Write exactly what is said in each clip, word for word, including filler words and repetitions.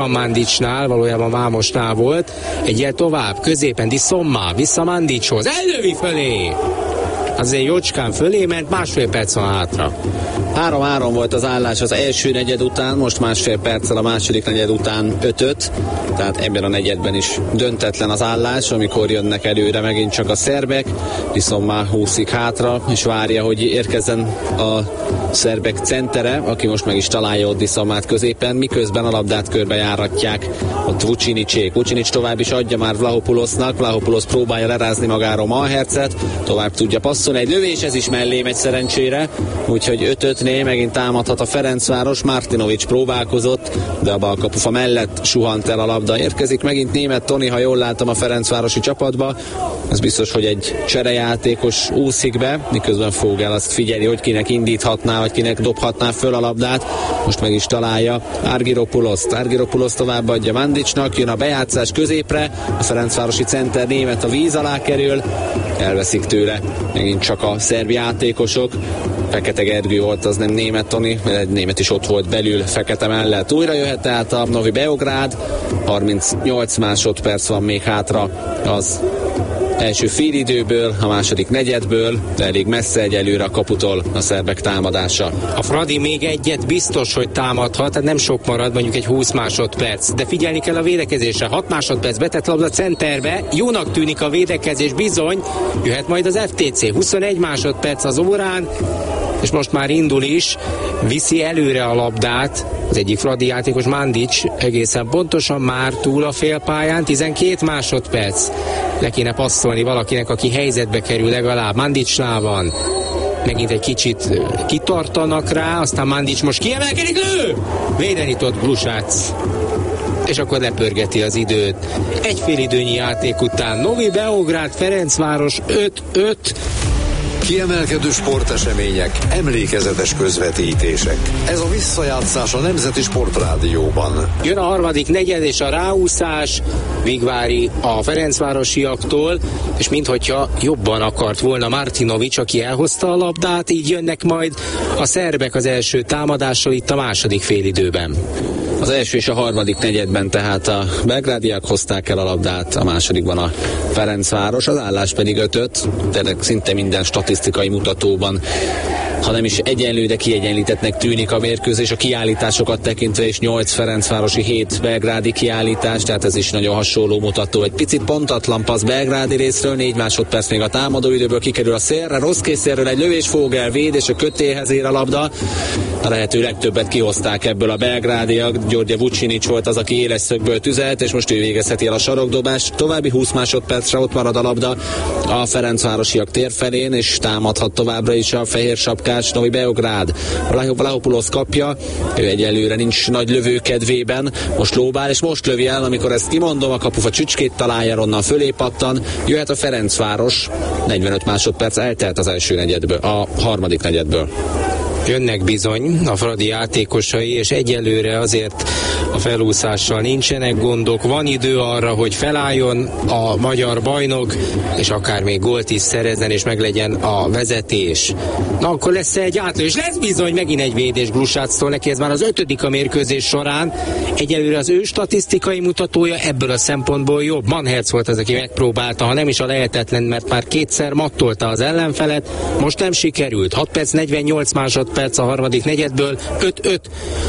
Mandicsnál, valójában Vámosnál volt, egyel tovább, középen Diszomma, vissza Mandicshoz, ellövi fölé! Azért jócskán fölé ment, másfél perc van hátra. három-három volt az állás az első negyed után, most másfél perccel a második negyed után öt-öt, tehát ebben a negyedben is döntetlen az állás, amikor jönnek előre megint csak a szerbek, viszont már húszik hátra, és várja, hogy érkezzen a szerbek centere, aki most meg is találja ott Diszomát középen, miközben a labdát körbejáratják ott Vucinicsé. Vucinics tovább is adja már Vlahopoulosnak, Vlahopoulos próbálja lerázni magáról Malhercet, tovább tudja passzolni, egy lövés, ez is mellé megy szerencsére, úgyhogy öt-ötnél megint támadhat a Ferencváros. Martinovics próbálkozott, de a balkapufa mellett suhant el a labda. Érkezik megint német Toni, ha jól látom, a ferencvárosi csapatba. Ez biztos, hogy egy cserejátékos úszik be, miközben Fogel azt figyeli, hogy kinek indíthatná, vagy kinek dobhatná föl a labdát. Most meg is találja Argyropoulost. Argyropoulos továbbadja Mandicsnak, jön a bejátszás középre, a ferencvárosi center német a víz alá kerül, elveszik tőle megint csak a szerb játékosok. Fekete Gergő volt, az nem német Toni, egy német is ott volt belül Fekete mellett. Újra jöhet tehát a Novi Beográd, harmincnyolc másodperc van még hátra az első félidőből, a második negyedből, de elég messze egyelőre a kaputól a szerbek támadása. A Fradi még egyet biztos, hogy támadhat, tehát nem sok marad, mondjuk egy húsz másodperc, de figyelni kell a védekezésre. hat másodperc betett labda centerbe, jónak tűnik a védekezés, bizony, jöhet majd az ef té cé, huszonegy másodperc az órán, és most már indul is, viszi előre a labdát, az egyik Fradi játékos Mandics egészen pontosan már túl a félpályán, tizenkét másodperc. Le kéne passzolni valakinek, aki helyzetbe kerül legalább. Mandicsnál van. Megint egy kicsit kitartanak rá, aztán Mandics most kiemelkedik, lő! Védeni tud Glusác. És akkor lepörgeti az időt. Egy félidőnyi játék után Novi Beográd, Ferencváros öt-öt. Kiemelkedő sportesemények, emlékezetes közvetítések. Ez a visszajátszás a Nemzeti Sportrádióban. Jön a harmadik negyed és a ráúszás Vigvári a ferencvárosiaktól, és minthogyha jobban akart volna Martinovics, aki elhozta a labdát, így jönnek majd a szerbek az első támadással itt a második félidőben. Az első és a harmadik negyedben tehát a belgrádiak hozták el a labdát, a másodikban a Ferencváros, az állás pedig öt-öt, de szinte minden statisztikai mutatóban, ha nem is egyenlő, de kiegyenlítettnek tűnik a mérkőzés, a kiállításokat tekintve is nyolc ferencvárosi, hét belgrádi kiállítás, tehát ez is nagyon hasonló mutató. Egy picit pontatlan passz belgrádi részről, négy másodperc még a támadóidőből, kikerül a szélre, rossz készérről egy lövés, Fogel véd, és a kötéhez ér a labda. A lehető legtöbbet kihozták ebből a belgrádiak, György Vucinics volt az, aki éles szögből tüzelt, és most ő végezheti el a sarokdobást. További húsz másodpercre ott marad a labda a ferencvárosiak térfelén, és támadhat továbbra is a fehér sapkás Novi Beográd. Vlahopoulos kapja, ő egyelőre nincs nagy lövőkedvében, most lóbál, és most lövi el, amikor ezt kimondom, a kapufa csücskét találja, onnan fölé pattan, jöhet a Ferencváros, negyvenöt másodperc eltelt az első negyedből, a harmadik negyedből. Jönnek bizony a Fradi játékosai, és egyelőre azért a felúszással nincsenek gondok. Van idő arra, hogy felálljon a magyar bajnok, és akár még gólt is szerezzen, és meglegyen a vezetés. Na akkor lesz egy átlövés, lesz bizony megint egy védés Glusáctól, neki ez már az ötödik a mérkőzés során. Egyelőre az ő statisztikai mutatója ebből a szempontból jobb. Manherc volt az, aki megpróbálta, ha nem is a lehetetlen, mert már kétszer mattolta az ellenfelet, most nem sikerült. hat perc negyvennyolc másodperc a harmadik negyedből, öt-öt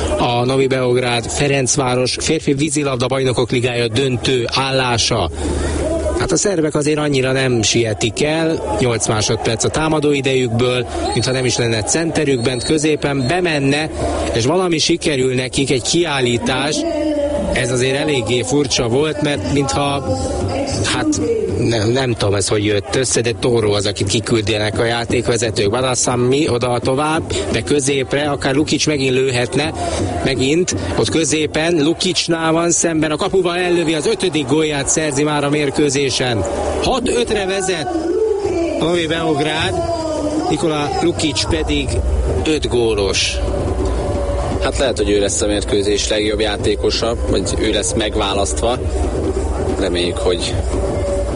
a Novi Beográd Ferencváros férfi vízilabda bajnokok ligája döntő állása. Hát a szerbek azért annyira nem sietik el, nyolc másodperc a támadó idejükből, mintha nem is lenne centerük bent középen, bemenne, és valami sikerül nekik, egy kiállítás. Ez azért eléggé furcsa volt, mert mintha, hát nem, nem tudom ez, hogy jött össze, de Tóró az, akit kiküldenek a játékvezetők. Balasammi oda tovább, de középre, akár Lukic megint lőhetne, megint, ott középen, Lukicsnál van szemben, a kapuval ellövi, az ötödik gólját szerzi már a mérkőzésen. hat-ötre vezet a Novi Beográd, Nikola Lukic pedig öt gólos. Hát lehet, hogy ő lesz a mérkőzés legjobb játékosa, vagy ő lesz megválasztva. Reméljük, hogy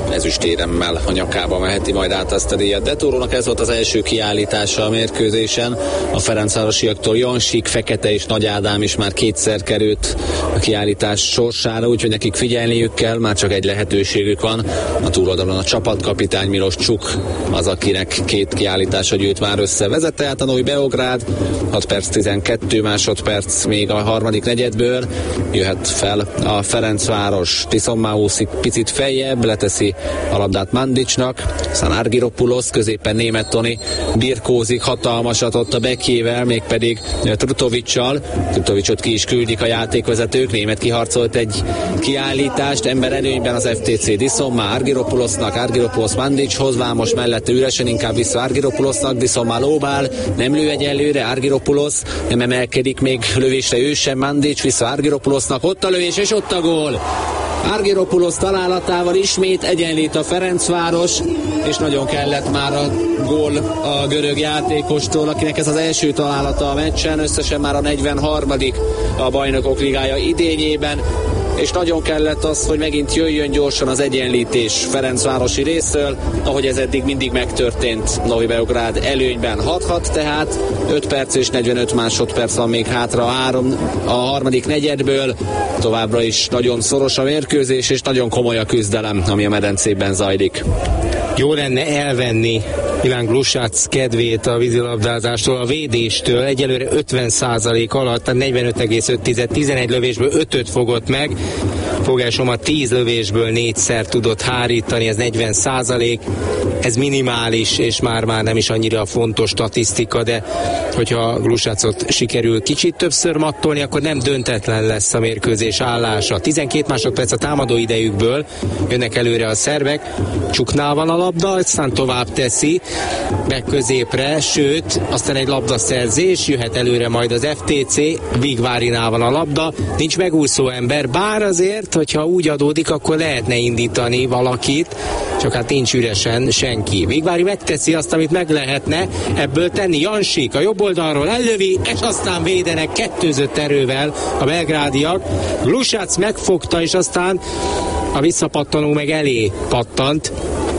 ezüstéremmel a nyakába meheti majd át ezt a díjat. Detórónak ez volt az első kiállítása a mérkőzésen. A ferencvárosiaktól Jansik, Fekete és Nagy Ádám is már kétszer került a kiállítás sorsára, úgyhogy nekik figyelniük kell, már csak egy lehetőségük van. A túloldalon a csapatkapitány Milos Csuk az, akinek két kiállítása gyűjt már össze. Vezette át a Novi Beograd, hat perc tizenkettő másodperc még a harmadik negyedből. Jöhet fel a Ferencváros. Tyson Mauszik picit feljebb, leteszi a labdát Mandicsnak, aztán Argyropoulos, középen Németh Toni birkózik hatalmasat ott a bekjével, mégpedig Trutovics-sal. Trutovicsot ki is küldik a játékvezetők. Németh kiharcolt egy kiállítást, ember előnyben az ef té cé. Tyson már Argyropoulosnak, Argyropoulos Mandicshoz, Vámos mellette üresen, inkább vissza Argyropoulosnak, Tyson már lóbál, nem lő egyelőre, Argyropoulos nem emelkedik még lövésre ő sem, Mandics vissza Argyropoulosnak, ott a lövés és ott a gól. Argyropoulos találatával ismét egyenlít a Ferencváros, és nagyon kellett már a gól a görög játékostól, akinek ez az első találata a meccsen, összesen már a negyvenharmadik a Bajnokok Ligája idényében, és nagyon kellett az, hogy megint jöjjön gyorsan az egyenlítés Ferencvárosi részről, ahogy ez eddig mindig megtörtént. Novi Beograd előnyben hat hat, tehát öt perc és negyvenöt másodperc van még hátra a, három, a harmadik negyedből. Továbbra is nagyon szoros a mérkőzés, és nagyon komoly a küzdelem, ami a medencében zajlik. Jó lenne elvenni Milan Glušac kedvét a vízilabdázástól, a védéstől. Egyelőre ötven százalék alatt, tehát negyvenöt egész öt, tizenegy lövésből ötöt fogott meg. Fogásoma tíz lövésből négyszer tudott hárítani, ez negyven százalék. Ez minimális, és már-már nem is annyira fontos statisztika, de hogyha Glušacot sikerül kicsit többször mattolni, akkor nem döntetlen lesz a mérkőzés állása. tizenkét másodperc a támadó idejükből, jönnek előre a szerbek, Csuknál van a labda, aztán tovább teszi meg középre, sőt, aztán egy labdaszerzés, jöhet előre majd az ef té cé, Vigvárinál van a labda, nincs megúszó ember, bár azért, hogyha úgy adódik, akkor lehetne indítani valakit, csak hát nincs üresen senki. Vigvári megteszi azt, amit meg lehetne ebből tenni. Jansik a jobb oldalról ellövi, és aztán védenek kettőzött erővel a belgrádiak. Glušac megfogta, és aztán a visszapattanó meg elé pattant.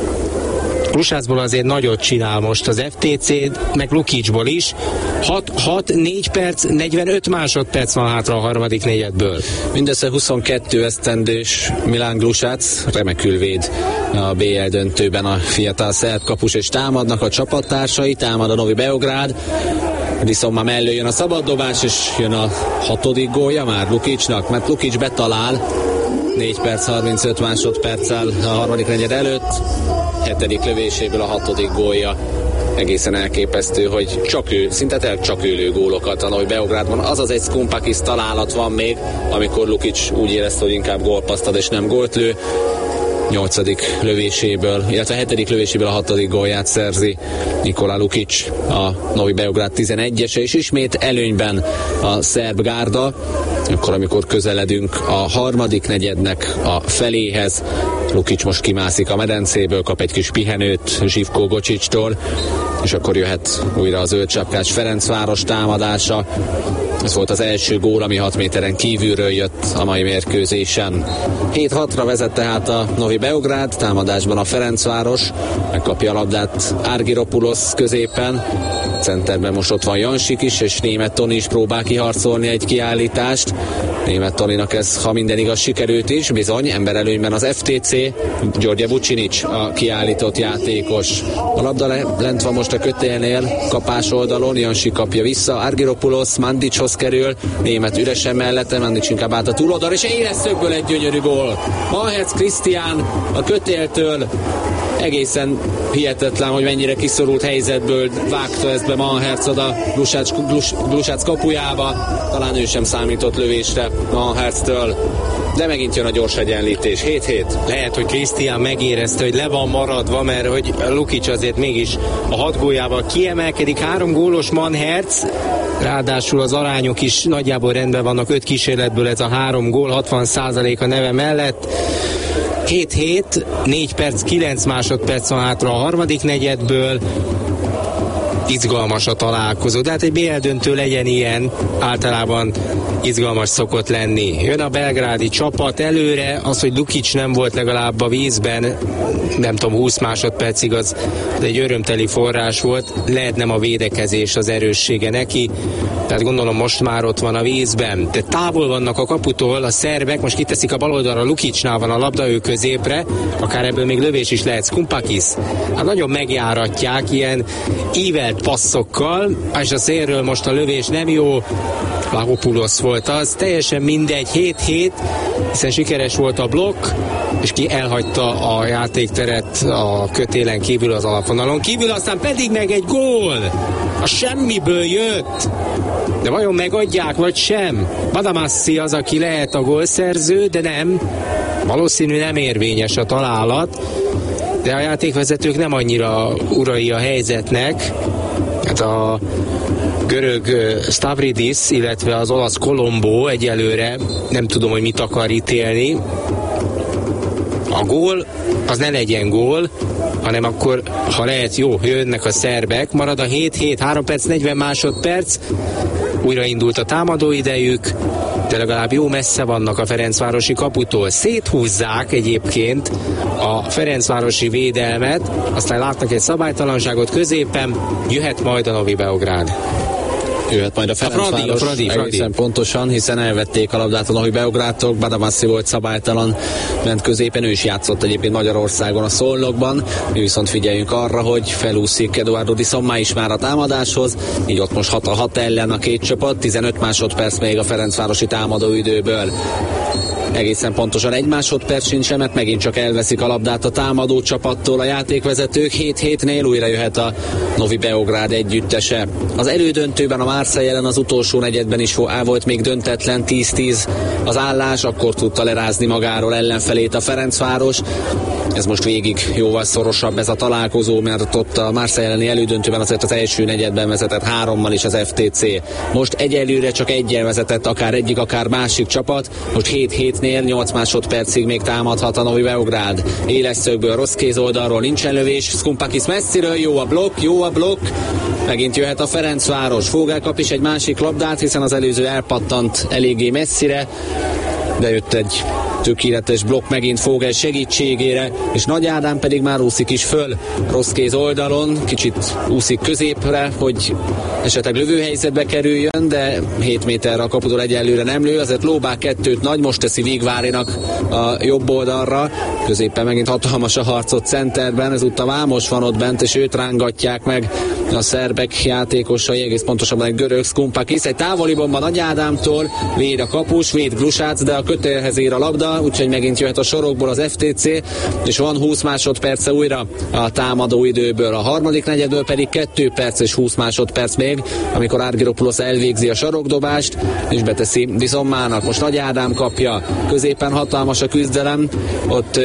Glušacból azért nagyot csinál most az ef té cé, meg Lukicsból is. hat hat négy perc, negyvenöt másodperc van hátra a harmadik negyedből. Mindössze huszonkettő esztendős Milan Glušac, remekül véd a bé el döntőben a fiatal szerb kapus, és támadnak a csapattársai, támad a Novi Beograd. Viszont már mellő jön a szabaddobás, és jön a hatodik gólja már Lukicsnak, mert Lukics betalál négy perc harmincöt másodperccel a harmadik negyed előtt. Hetedik lövéséből a hatodik gólja. Egészen elképesztő, hogy csak ő, szinte el csak ő lő gólokat a Novi Beogradban. Azaz egy Skumpakis találat van még, amikor Lukic úgy érezte, hogy inkább gólpaszt ad és nem gólt lő. Nyolcadik lövéséből, illetve hetedik lövéséből a hatodik gólját szerzi Nikola Lukic, a Novi Beograd tizenegyese, és ismét előnyben a szerb gárda. Akkor, amikor közeledünk a harmadik negyednek a feléhez, Lukic most kimászik a medencéből, kap egy kis pihenőt Zsivko Gocsicstól, és akkor jöhet újra a zöldcsapkás Ferencváros támadása. Ez volt az első gól, ami hat méteren kívülről jött a mai mérkőzésen. hét hatra vezet tehát a Novi Beograd, támadásban a Ferencváros, megkapja a labdát Argyropoulos középen, centerben most ott van Jansik is, és Németh Toni is próbál kiharcolni egy kiállítást. Németh Toninak ez, ha minden igaz, sikerült is, bizony, emberelőnyben az ef té cé, György Vucinic a kiállított játékos. A labda le, lent van most a kötélnél, kapás oldalon, Jansik kapja vissza, Argyropoulos Mandicshoz kerül, Németh üresen mellette, Mandics inkább át a túloldal, és éles szögből egy gyönyörű gól. Malherc Krisztián a kötéltől, egészen hihetetlen, hogy mennyire kiszorult helyzetből vágta ezt be Malherc oda Glušac, Glušac kapujába. Talán ő sem számított lövésre Malherctől, de megint jön a gyors egyenlítés. hét hét. Lehet, hogy Krisztián megérezte, hogy le van maradva, mert hogy Lukic azért mégis a hat góljával kiemelkedik. Három gólos Malherc, ráadásul az arányok is nagyjából rendben vannak, öt kísérletből ez a három gól, hatvan százalék a neve mellett. hét hét, négy perc, kilenc másodperc van hátra a harmadik negyedből. izgalmas a találkozó. De hát egy bé el döntő legyen ilyen, általában izgalmas szokott lenni. Jön a belgrádi csapat előre, az, hogy Lukic nem volt legalább a vízben, nem tudom, húsz másodpercig, az egy örömteli forrás volt, lehet nem a védekezés az erőssége neki, tehát gondolom most már ott van a vízben. De távol vannak a kaputól a szerbek, most kiteszik a bal oldalra, Lukicnál van a labda, ő középre, akár ebből még lövés is lehet. Skumpakis, hát nagyon megjáratják ilyen ívelt passzokkal, és a szélről most a lövés nem jó, Vlahopulos volt az, teljesen mindegy, hét-hét, hiszen sikeres volt a blokk, és ki elhagyta a játékteret a kötélen kívül, az alapvonalon kívül, aztán pedig meg egy gól! A semmiből jött! De vajon megadják, vagy sem? Badamassi az, aki lehet a gólszerző, de nem. Valószínű nem érvényes a találat, de a játékvezetők nem annyira urai a helyzetnek. Hát a görög Stavridis, illetve az olasz Colombo egyelőre nem tudom, hogy mit akar ítélni. A gól az ne legyen gól, hanem akkor, ha lehet, jó, jönnek a szerbek, marad a hét-hét, három perc, negyven másodperc, újraindult a támadó idejük, de legalább jó messze vannak a ferencvárosi kaputól. Széthúzzák egyébként a ferencvárosi védelmet, aztán látnak egy szabálytalanságot középen, jöhet majd a Novi Beograd. Jöhet majd a Ferencváros, a Fradi, a Fradi, Fradi. Egészen pontosan, hiszen elvették a labdát a Novi Beográdtól, Badamassi volt szabálytalan, ment középen, ő is játszott egyébként Magyarországon a Szolnokban, mi viszont figyeljünk arra, hogy felúszik Eduardo Di Sommá is már a támadáshoz, így ott most hat a hat ellen a két csapat, tizenöt másodperc még a ferencvárosi támadóidőből. Egészen pontosan egy másodperc sincs, mert megint csak elveszik a labdát a támadó csapattól a játékvezetők. hét-hétnél újra jöhet a Novi Beograd együttese. Az elődöntőben a Marseille ellen az utolsó negyedben is volt még döntetlen, tíz-tíz az állás, akkor tudta lerázni magáról ellenfelét a Ferencváros. Ez most végig jóval szorosabb ez a találkozó, mert ott a Marseille elleni elődöntőben azért az első negyedben vezetett hárommal is az ef té cé. Most egyelőre csak egyen vezetett akár egyik, akár másik csapat. Most hét-hétnél nyolc másodpercig még támadhat a Novi Beograd. Éles szögből, rossz kéz oldalról nincsen lövés, Skumpakis messziről, jó a blokk, jó a blokk. Megint jöhet a Ferencváros. Fogel kap is egy másik labdát, hiszen az előző elpattant eléggé messzire, de jött egy tökéletes blokk megint Fogel segítségére, és Nagy Ádám pedig már úszik is föl rossz kéz oldalon, kicsit úszik középre, hogy esetleg lövőhelyzetbe kerüljön, de hét méterre a kaputól egyelőre nem lő, azért lóbák kettőt nagy, most teszi Vigvárinak a jobb oldalra, középen megint hatalmas a harcot centerben, ezúttal Vámos van ott bent, és őt rángatják meg a szerbek játékosai, egész pontosabban egy görög Skumpakis, egy távoli bomba Nagy Ádámtól, véd a kapus, véd Glusác, de a kötélhez ér a labda, úgyhogy megint jöhet a sorokból az ef té cé, és van húsz másodperce újra a támadó időből. A harmadik negyedből pedig két perc és húsz másodperc még, amikor Argyropoulos elvégzi a sarokdobást, és beteszi Di Sommának. Most Nagy Ádám kapja, középen hatalmas a küzdelem, ott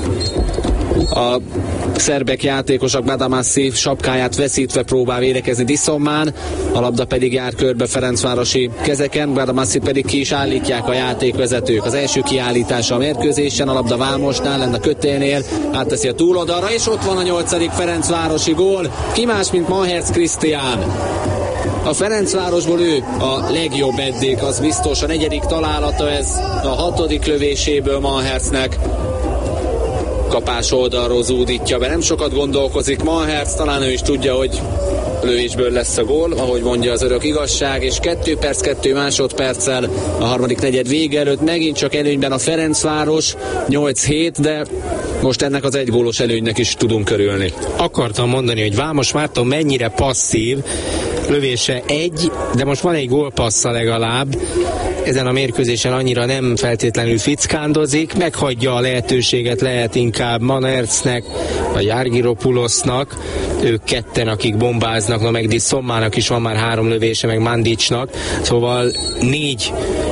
a szerbek játékosok Badamassi sapkáját veszítve próbál védekezni Di Sommán, a labda pedig jár körbe ferencvárosi kezeken, Badamassi pedig ki is állítják a játékvezetők. Az első kiállítása a mérkőzésen, a labda Vámosnál, lenne a kötélnél, átteszi a túloldalra, és ott van a nyolcadik ferencvárosi gól, ki más, mint Mahertz Krisztián. A Ferencvárosból ő a legjobb eddig, az biztos, a negyedik találata ez, a hatodik lövéséből Mahertznek. Kapás oldalról zúdítja be, nem sokat gondolkozik Mahertz, talán ő is tudja, hogy lövésből lesz a gól, ahogy mondja az örök igazság, és két perc, két másodperccel a harmadik negyed vége előtt megint csak előnyben a Ferencváros, nyolc-hét, de most ennek az egy gólos előnynek is tudunk örülni. Akartam mondani, hogy Vámos Márton mennyire passzív, lövése egy, de most van egy gólpassza legalább, ezen a mérkőzésen annyira nem feltétlenül fickándozik, meghagyja a lehetőséget, lehet inkább Mahertznek, vagy Argyropoulosnak, ők ketten, akik bombáznak, na meg Di Sommának is van már három lövése, meg Mandicsnak, szóval négy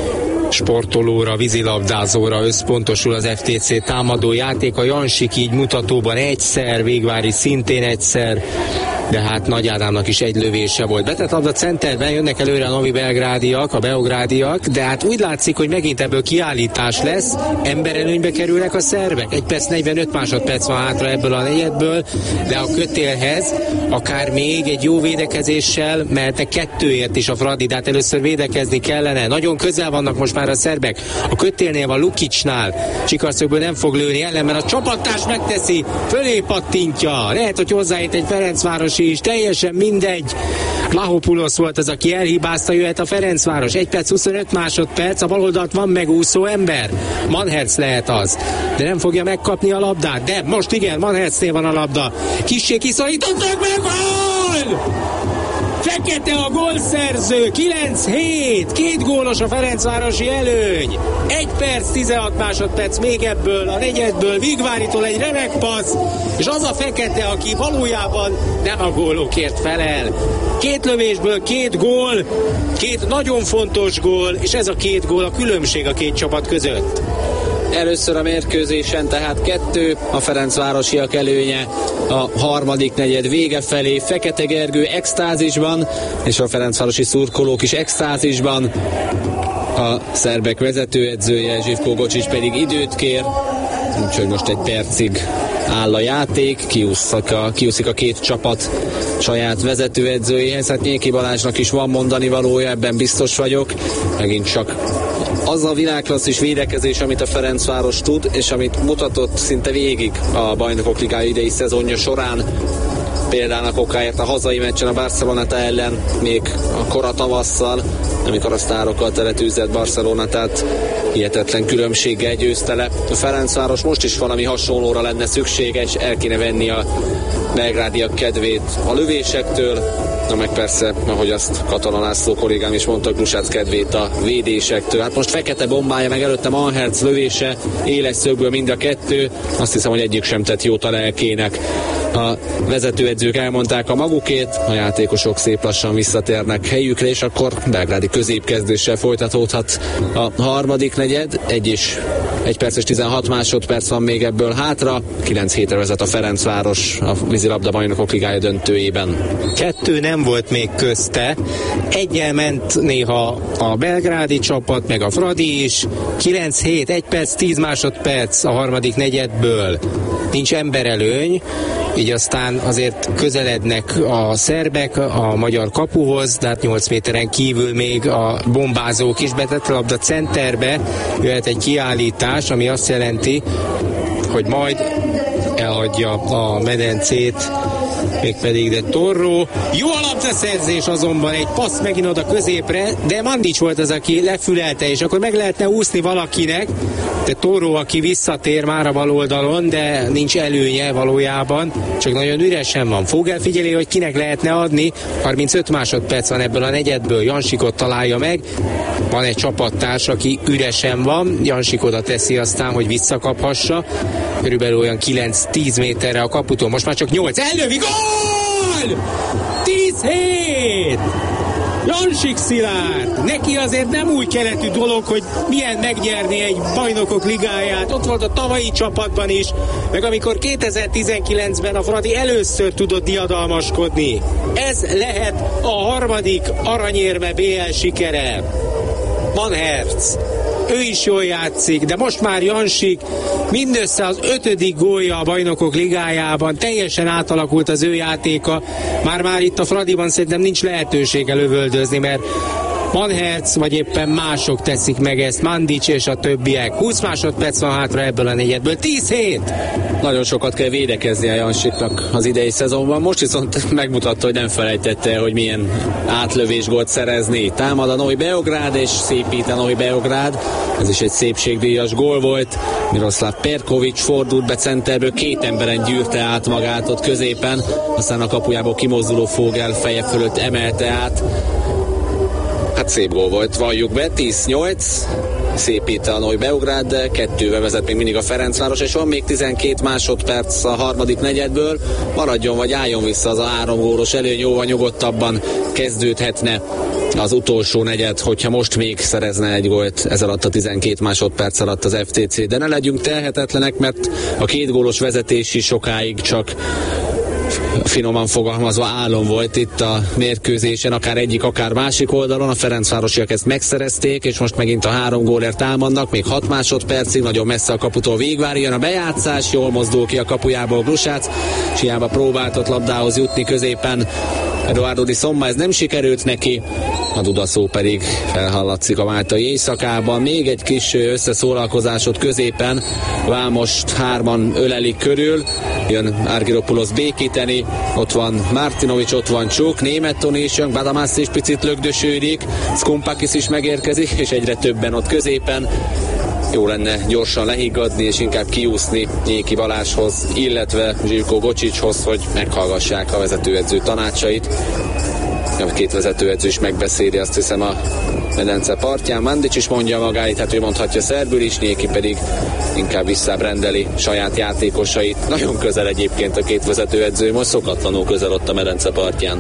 sportolóra, vízilabdázóra összpontosul az ef té cé támadó játék. A Jansik így mutatóban egyszer, Végvári szintén egyszer, de hát Nagy Ádámnak is egy lövése volt. Betett labda centerben, jönnek előre a Novi Belgrádiak, a beográdiak, de hát úgy látszik, hogy megint ebből kiállítás lesz, emberelőnybe kerülnek a szerbek. egy perc negyvenöt másodperc van hátra ebből a negyedből, de a kötélhez akár még egy jó védekezéssel mehetnek kettőért is a Fradi, de hát először védekezni kellene. Nagyon közel vannak most már a szerbek. A kötélnél van Lukicsnál, Csikarszögből nem fog lőni, ellenben a csapattárs megteszi, fölé pattintja. Lehet, hogy hozzáért egy Ferencvárosi is, teljesen mindegy. Vlahopulos volt az, aki elhibázta, jöhet a Ferencváros. egy perc huszonöt másodperc, a baloldalt van megúszó ember. Manhertz lehet az, de nem fogja megkapni a labdát. De most igen, Manhertznél van a labda. Kissé kiszorítottak meg, gól! Fekete a gólszerző, kilenc hét, két gólos a Ferencvárosi előny. egy perc, tizenhat másodperc még ebből, a negyedből, Vigváritól egy remek passz, és az a Fekete, aki valójában nem a gólokért felel. Két lövésből két gól, két nagyon fontos gól, és ez a két gól a különbség a két csapat között. Először a mérkőzésen, tehát kettő a ferencvárosiak előnye a harmadik negyed vége felé. Fekete Gergő extázisban, és a ferencvárosi szurkolók is extázisban. A szerbek vezetőedzője Živko Gocsics pedig időt kér, úgyhogy most egy percig áll a játék, kiúszik a, kiúszik a két csapat saját vezetőedzőjéhez. Hát Nyéki Balázsnak is van mondani valója, ebben biztos vagyok. Megint csak az a világklasszis védekezés, amit a Ferencváros tud, és amit mutatott szinte végig a Bajnokok Ligája idei szezonja során. Például okáért a hazai meccsen a Barcelonata ellen, még a kora tavasszal, amikor a sztárokkal teletűzett Barcelona, tehát hihetetlen különbséggel győzte le. A Ferencváros most is valami hasonlóra lenne szükséges, el kéne venni a belgrádiak kedvét a lövésektől, na meg persze, ahogy azt Katona László kollégám is mondta, Glusácz kedvét a védésektől. Hát most Fekete bombája, meg előtte Manhertz lövése, éles szögből mind a kettő, azt hiszem, hogy egyik sem tett jót a lelkének. A vezetőedzők elmondták a magukét, a játékosok szép lassan visszatérnek helyükre, és akkor belgrádi középkezdéssel folytatódhat a harmadik negyed. Egy is egy perc és tizenhat másodperc van még ebből hátra. kilenc hétre vezet a Ferencváros a vízilabda Bajnokok Ligája döntőjében. Kettő nem volt még közte. Egyel ment néha a belgrádi csapat, meg a Fradi is. kilenc hét, egy perc, tíz másodperc a harmadik negyedből. Nincs emberelőny, így aztán azért közelednek a szerbek a magyar kapuhoz, de hát nyolc méteren kívül még a bombázók is. Betett labda centerbe, jöhet egy kiállítás, ami azt jelenti, hogy majd elhagyja a medencét, mégpedig de Torró. Jó a labdaszerzés azonban, egy passz megint oda középre, de Mandic volt az, aki lefülelte, és akkor meg lehetne úszni valakinek, de Torró, aki visszatér már a bal oldalon, de nincs előnye valójában, csak nagyon üresen van. Fogel figyeli, hogy kinek lehetne adni, harmincöt másodperc van ebből a negyedből, Jansikot találja meg, van egy csapattárs, aki üresen van, Jansik oda teszi aztán, hogy visszakaphassa, körülbelül olyan kilenc-tíz méterre a kaputól, most már csak nyolc, ellövi, gól! tíz hét! Jansik Szilárd, neki azért nem új keletű dolog, hogy milyen megnyerni egy Bajnokok Ligáját, ott volt a tavalyi csapatban is, meg amikor kétezer-tizenkilencben a Fradi először tudott diadalmaskodni. Ez lehet a harmadik aranyérme bé el sikere. Manhertz, ő is jól játszik, de most már Jansik mindössze az ötödik gólja a Bajnokok Ligájában, teljesen átalakult az ő játéka, már-már itt a Fradiban szerintem nincs lehetősége lövöldözni, mert Manhertz vagy éppen mások teszik meg ezt, Mandic és a többiek. húsz másodperc van hátra ebből a negyedből, tíz hét! Nagyon sokat kell védekezni a Jansiknak az idei szezonban, most viszont megmutatta, hogy nem felejtette, hogy milyen átlövés gólt szerezni. Támad a Novi Beográd és szépít a Novi Beográd, ez is egy szépségdíjas gól volt. Miroslav Perkovics fordult be centerből, két emberen gyűrte át magát ott középen, aztán a kapujából kimozduló Fogel feje fölött emelte át. Hát szép gól volt, valljuk be, tíz nyolc. szépít a Novi Beograd, de kettővel vezet még mindig a Ferencváros, és van még tizenkét másodperc a harmadik negyedből. Maradjon vagy álljon vissza az a három gólos előny, jóval nyugodtabban kezdődhetne az utolsó negyed, hogyha most még szerezne egy gólt ez alatt a tizenkét másodperc alatt az ef té cé. De ne legyünk telhetetlenek, mert a két gólos vezetés is sokáig csak finoman fogalmazva álom volt itt a mérkőzésen, akár egyik, akár másik oldalon. A ferencvárosiak ezt megszerezték, és most megint a három gólért támadnak, még hat másodpercig, nagyon messze a kaputól Végvári, jön a bejátszás, jól mozdul ki a kapujából Brusác, és hiába próbált ott labdához jutni középen Eduardo Di Somma, ez nem sikerült neki, a dudaszó pedig felhallatszik a máltai éjszakában. Még egy kis összeszólalkozásot középen, Vámost hárman ölelik körül, jön Argyropoulos békíteni, ott van Martinovic, ott van Csuk, Németh Toni is jön, Badamász is picit lögdösődik, Skumpakis is megérkezik, és egyre többen ott középen. Jó lenne gyorsan lehiggadni és inkább kiúszni Nyéki Balázshoz, illetve Živko Gocsicshoz, hogy meghallgassák a vezetőedző tanácsait. A két vezetőedző is megbeszéli, azt hiszem, a medence partján. Mandic is mondja magáit, hát ő mondhatja szerbül is, Nyéki pedig inkább visszábrendeli saját játékosait. Nagyon közel egyébként a két vezetőedző, most szokatlanul közel ott a medence partján.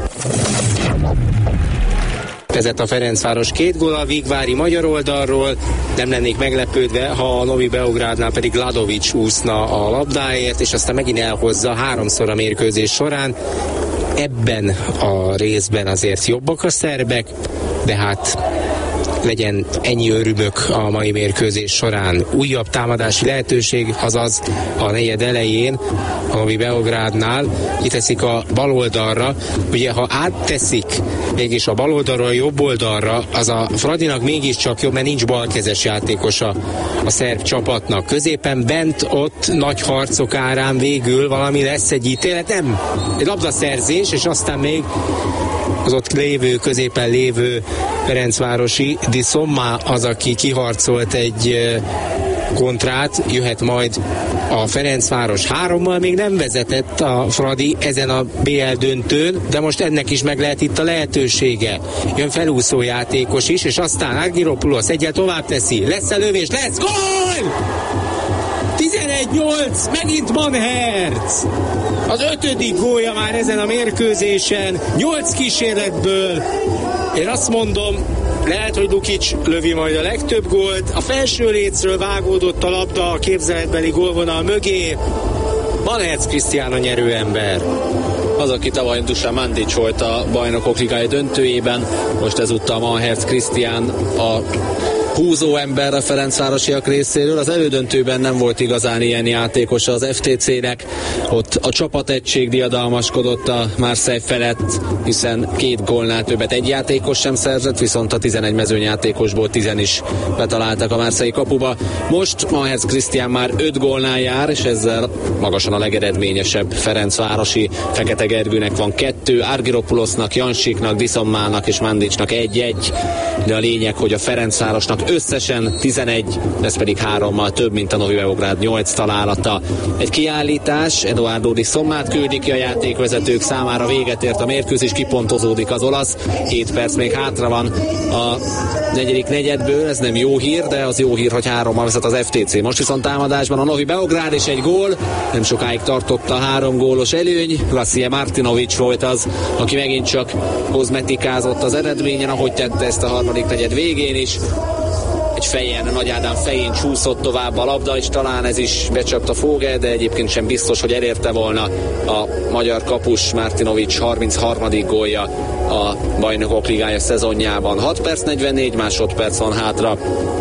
Vezet a Ferencváros két gól a Vigvári magyar oldalról, nem lennék meglepődve, ha a Novi Beográdnál pedig Ladovic úszna a labdáért, és aztán megint elhozza háromszor a mérkőzés során. Ebben a részben azért jobbak a szerbek, de hát legyen ennyi örömök a mai mérkőzés során. Újabb támadási lehetőség, azaz a negyed elején a Novi Beográdnál kiteszik a bal oldalra. Ugye, ha átteszik mégis a bal oldalról a jobb oldalra, az a Fradinak mégiscsak jobb, mert nincs balkezes játékosa a szerb csapatnak. Középen bent ott nagy harcok árán végül valami lesz, egy ítélet, nem, egy labdaszerzés, és aztán még az ott lévő, középen lévő ferencvárosi Di Somma az, aki kiharcolt egy kontrát, jöhet majd a Ferencváros. Hárommal még nem vezetett a Fradi ezen a bé el döntőn, de most ennek is meg lehet itt a lehetősége. Jön felúszó játékos is, és aztán Argyropoulos egyel tovább teszi. Lesz-e lövés? Lesz! Gól! tizenegy nyolc, megint Manhertz! Az ötödik gólja már ezen a mérkőzésen, nyolc kísérletből. Én azt mondom, lehet, hogy Lukic lövi majd a legtöbb gólt. A felső lécről vágódott a labda a képzeletbeli gólvonal mögé. Manhertz Krisztián a nyerőember. Az, aki tavaly Dusan Mandic volt a Bajnokok Ligája döntőjében, most ezúttal Manhertz Krisztián a húzó ember a ferencvárosiak részéről. Az elődöntőben nem volt igazán ilyen játékos az ef té cének. Ott a csapategység diadalmaskodott a Marseille felett, hiszen két gólnál többet egy játékos sem szerzett, viszont a tizenegy mezőnyjátékosból tizen is betaláltak a Marseille kapuba. Most Manhertz Krisztián már öt gólnál jár, és ezzel magasan a legeredményesebb ferencvárosi. Fekete Gergőnek van kettő, Argyropoulosnak, Jansiknak, Di Sommának és Mandicnak egy-egy, de a lényeg, hogy a Ferencvárosnak összesen tizenegy, ez pedig hárommal több, mint a Novi Beograd nyolc találata. Egy kiállítás, Eduardo Di Sommát küldik ki a játékvezetők számára, véget ért a mérkőzés, kipontozódik az olasz, hét perc még hátra van a negyedik negyedből, ez nem jó hír, de az jó hír, hogy hárommal vezet az ef té cé. Most viszont támadásban a Novi Beograd és egy gól, nem sokáig tartott a három gólos előny, Vasilije Martinovic volt az, aki megint csak kozmetikázott az eredményen, ahogy tette ezt a harmadik negyed végén is. Egy fejen, Nagy Ádám fején csúszott tovább a labda, és talán ez is becsapta Fogel, de egyébként sem biztos, hogy elérte volna a magyar kapus. Martinovic harmincharmadik gólja a Bajnokok Ligája szezonjában. hat perc negyvennégy másodperc van hátra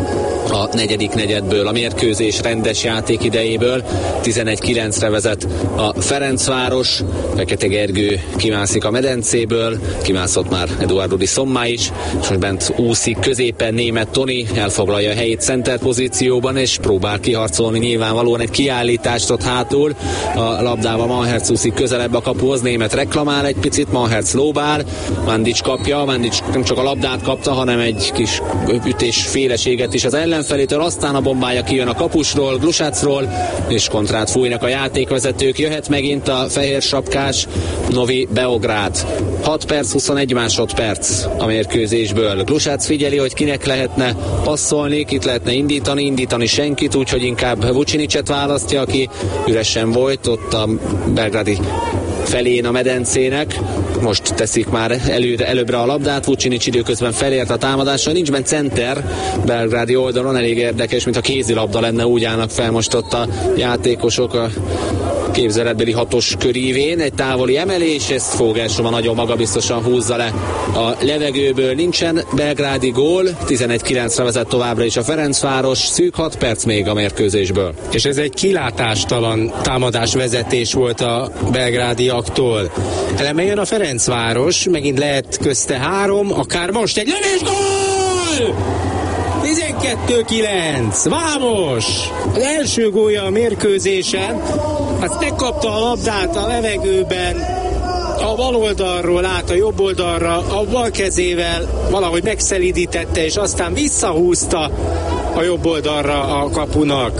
a negyedik negyedből, a mérkőzés rendes játék idejéből. tizenegy kilencre vezet a Ferencváros, Fekete Gergő kimászik a medencéből, kimászott már Eduardo Di Somma is, és most bent úszik középen Németh Toni, elfoglalja a helyét center pozícióban, és próbál kiharcolni nyilvánvalóan egy kiállítást ott hátul. A labdával Manhertz úszik közelebb a kapuhoz, Németh reklamál egy picit, Manhertz lóbál, Mandic kapja, Mandic nem csak a labdát kapta, hanem egy kis ütés féleséget is az ellenfél ellenfelétől, aztán a bombája kijön a kapusról, Glusácról, és kontrát fújnak a játékvezetők. Jöhet megint a fehér sapkás Novi Beograd. hat perc, huszonegy másodperc a mérkőzésből. Glusác figyeli, hogy kinek lehetne passzolni, kit lehetne indítani, indítani senkit, úgyhogy inkább Vucinicet választja, aki üresen volt ott a belgrádi felén a medencének. Most teszik már előre, előbbre a labdát, Vucinic időközben felért a támadásra, nincs bent center belgrádi oldalon, elég érdekes, mint a kézilabda lenne, úgy állnak fel most ott a játékosok a képzeletbeli hatos körívén. Egy távoli emelés, ezt Fogelström nagyon magabiztosan húzza le a levegőből. Nincsen belgrádi gól, tizenegy kilencre vezet továbbra is a Ferencváros, szűk hat perc még a mérkőzésből. És ez egy kilátástalan támadás vezetés volt a belgrádiaktól. Eleme jön a Ferencváros, megint lehet közte három, akár most egy lövés, gól! tizenkettő kilenc, vámos! Az első gólja a mérkőzésen, hát megkapta a labdát a levegőben, a bal oldalról át a jobb oldalra, a bal kezével valahogy megszelidítette, és aztán visszahúzta a jobb oldalra a kapunak.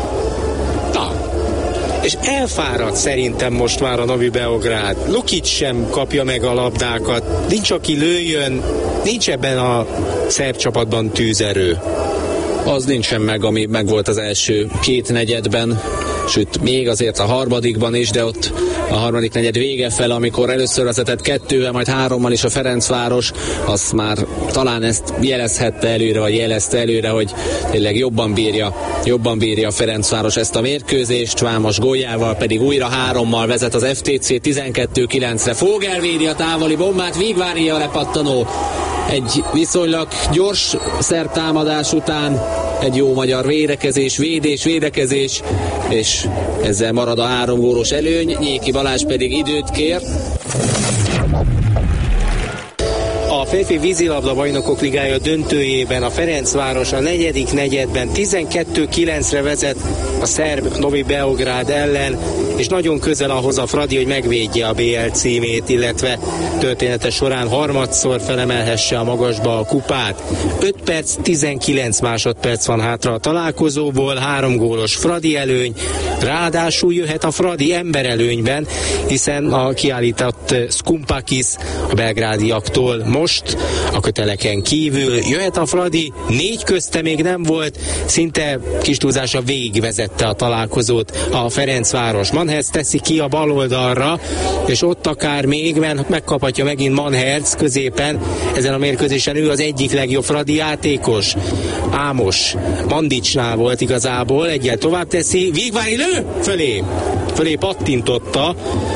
Na, és elfáradt szerintem most már a Novi Beograd. Lukic sem kapja meg a labdákat, nincs aki lőjön, nincs ebben a szerb csapatban tűzerő. Az nincsen meg, ami megvolt az első két negyedben, sőt még azért a harmadikban is, de ott a harmadik negyed vége fel, amikor először vezetett kettővel, majd hárommal is a Ferencváros, az már talán ezt jelezhette előre, vagy jelezte előre, hogy tényleg jobban bírja, jobban bírja a Ferencváros ezt a mérkőzést, Vámos góljával pedig újra hárommal vezet az ef té cé tizenkettő kilencre. Fogel védi a távoli bombát, Vigvári a lepattanó. Egy viszonylag gyors szerb támadás után egy jó magyar védekezés, védés, védekezés, és ezzel marad a három gólos előny. Nyéki Balázs pedig időt kér. A férfi vízilabda bajnokok ligája döntőjében a Ferencváros a negyedik negyedben tizenkettő kilencre vezet a szerb Novi Beograd ellen, és nagyon közel ahhoz a Fradi, hogy megvédje a bé el címét, illetve története során harmadszor felemelhesse a magasba a kupát. öt perc, tizenkilenc másodperc van hátra a találkozóból, három gólos Fradi előny, ráadásul jöhet a Fradi emberelőnyben, hiszen a kiállított Skumpakis a belgrádiaktól most a köteleken kívül jöhet a Fradi, négy közte még nem volt, szinte kis túlzása végigvezette a találkozót a Ferencváros. Manherz teszi ki a bal oldalra, és ott akár még megkaphatja megint Manherz középen. Ezen a mérkőzésen ő az egyik legjobb Fradi játékos. Ámos Mandicsnál volt igazából, egyel tovább teszi, Vigvári lő! Fölé! Fölé pattintotta,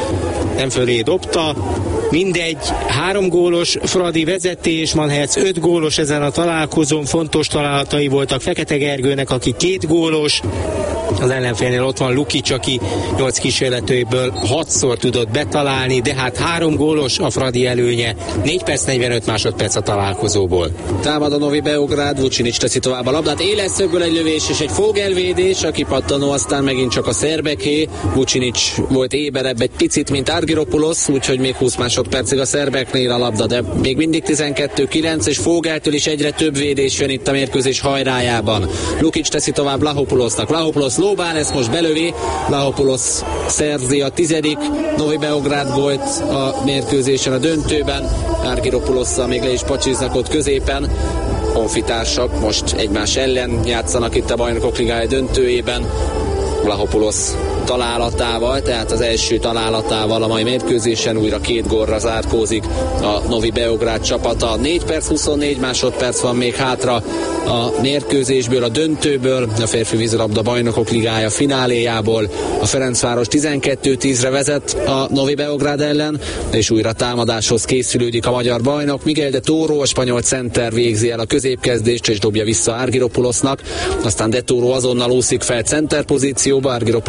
nem fölé dobta. Mindegy, három gólos Fradi vezetés, Manherz öt gólos ezen a találkozón, fontos találatai voltak Fekete Gergőnek, aki két gólos, az ellenfélnél ott van Lukic, aki nyolc kísérletőből hatszor tudott betalálni, de hát három gólos a Fradi előnye, négy perc negyvenöt másodperc a találkozóból. Támad a Novi Beograd, Vucinic teszi tovább a labdát, éles szögből egy lövés és egy fogelvédés, a kipattanó aztán megint csak a szerbeké. Vucinic volt éberebb egy picit, mint Argyropoulos, úgyhogy még húsz másodpercig a szerbeknél a labda, de még mindig tizenkettő kilenc, és Fogeltől is egyre több védés jön itt a mérkőzés hajrájában. Lukic teszi tovább Vlahopoulosnak, Vlahopoulos lóbál, ezt most belövi, Vlahopoulos szerzi a tizedik Novi Beograd gólt a mérkőzésen a döntőben, Argyropoulosszal még le is pacsiznak ott középen. Honfitársak most egymás ellen játszanak itt a Bajnokok Ligája döntőjében. Vlahopoulos találatával, tehát az első találatával a mai mérkőzésen újra két gólra zárkózik a Novi Beograd csapata. négy perc huszonnégy másodperc van még hátra a mérkőzésből, a döntőből, a férfi vízilabda Bajnokok Ligája fináléjából. A Ferencváros tizenkettő tízre vezet a Novi Beograd ellen, és újra támadáshoz készülődik a magyar bajnok. Miguel de Toro, a spanyol center végzi el a középkezdést, és dobja vissza Argyropoulosnak, aztán de Toro azonnal úszik fel center pozícióba, Argyropoulos pedig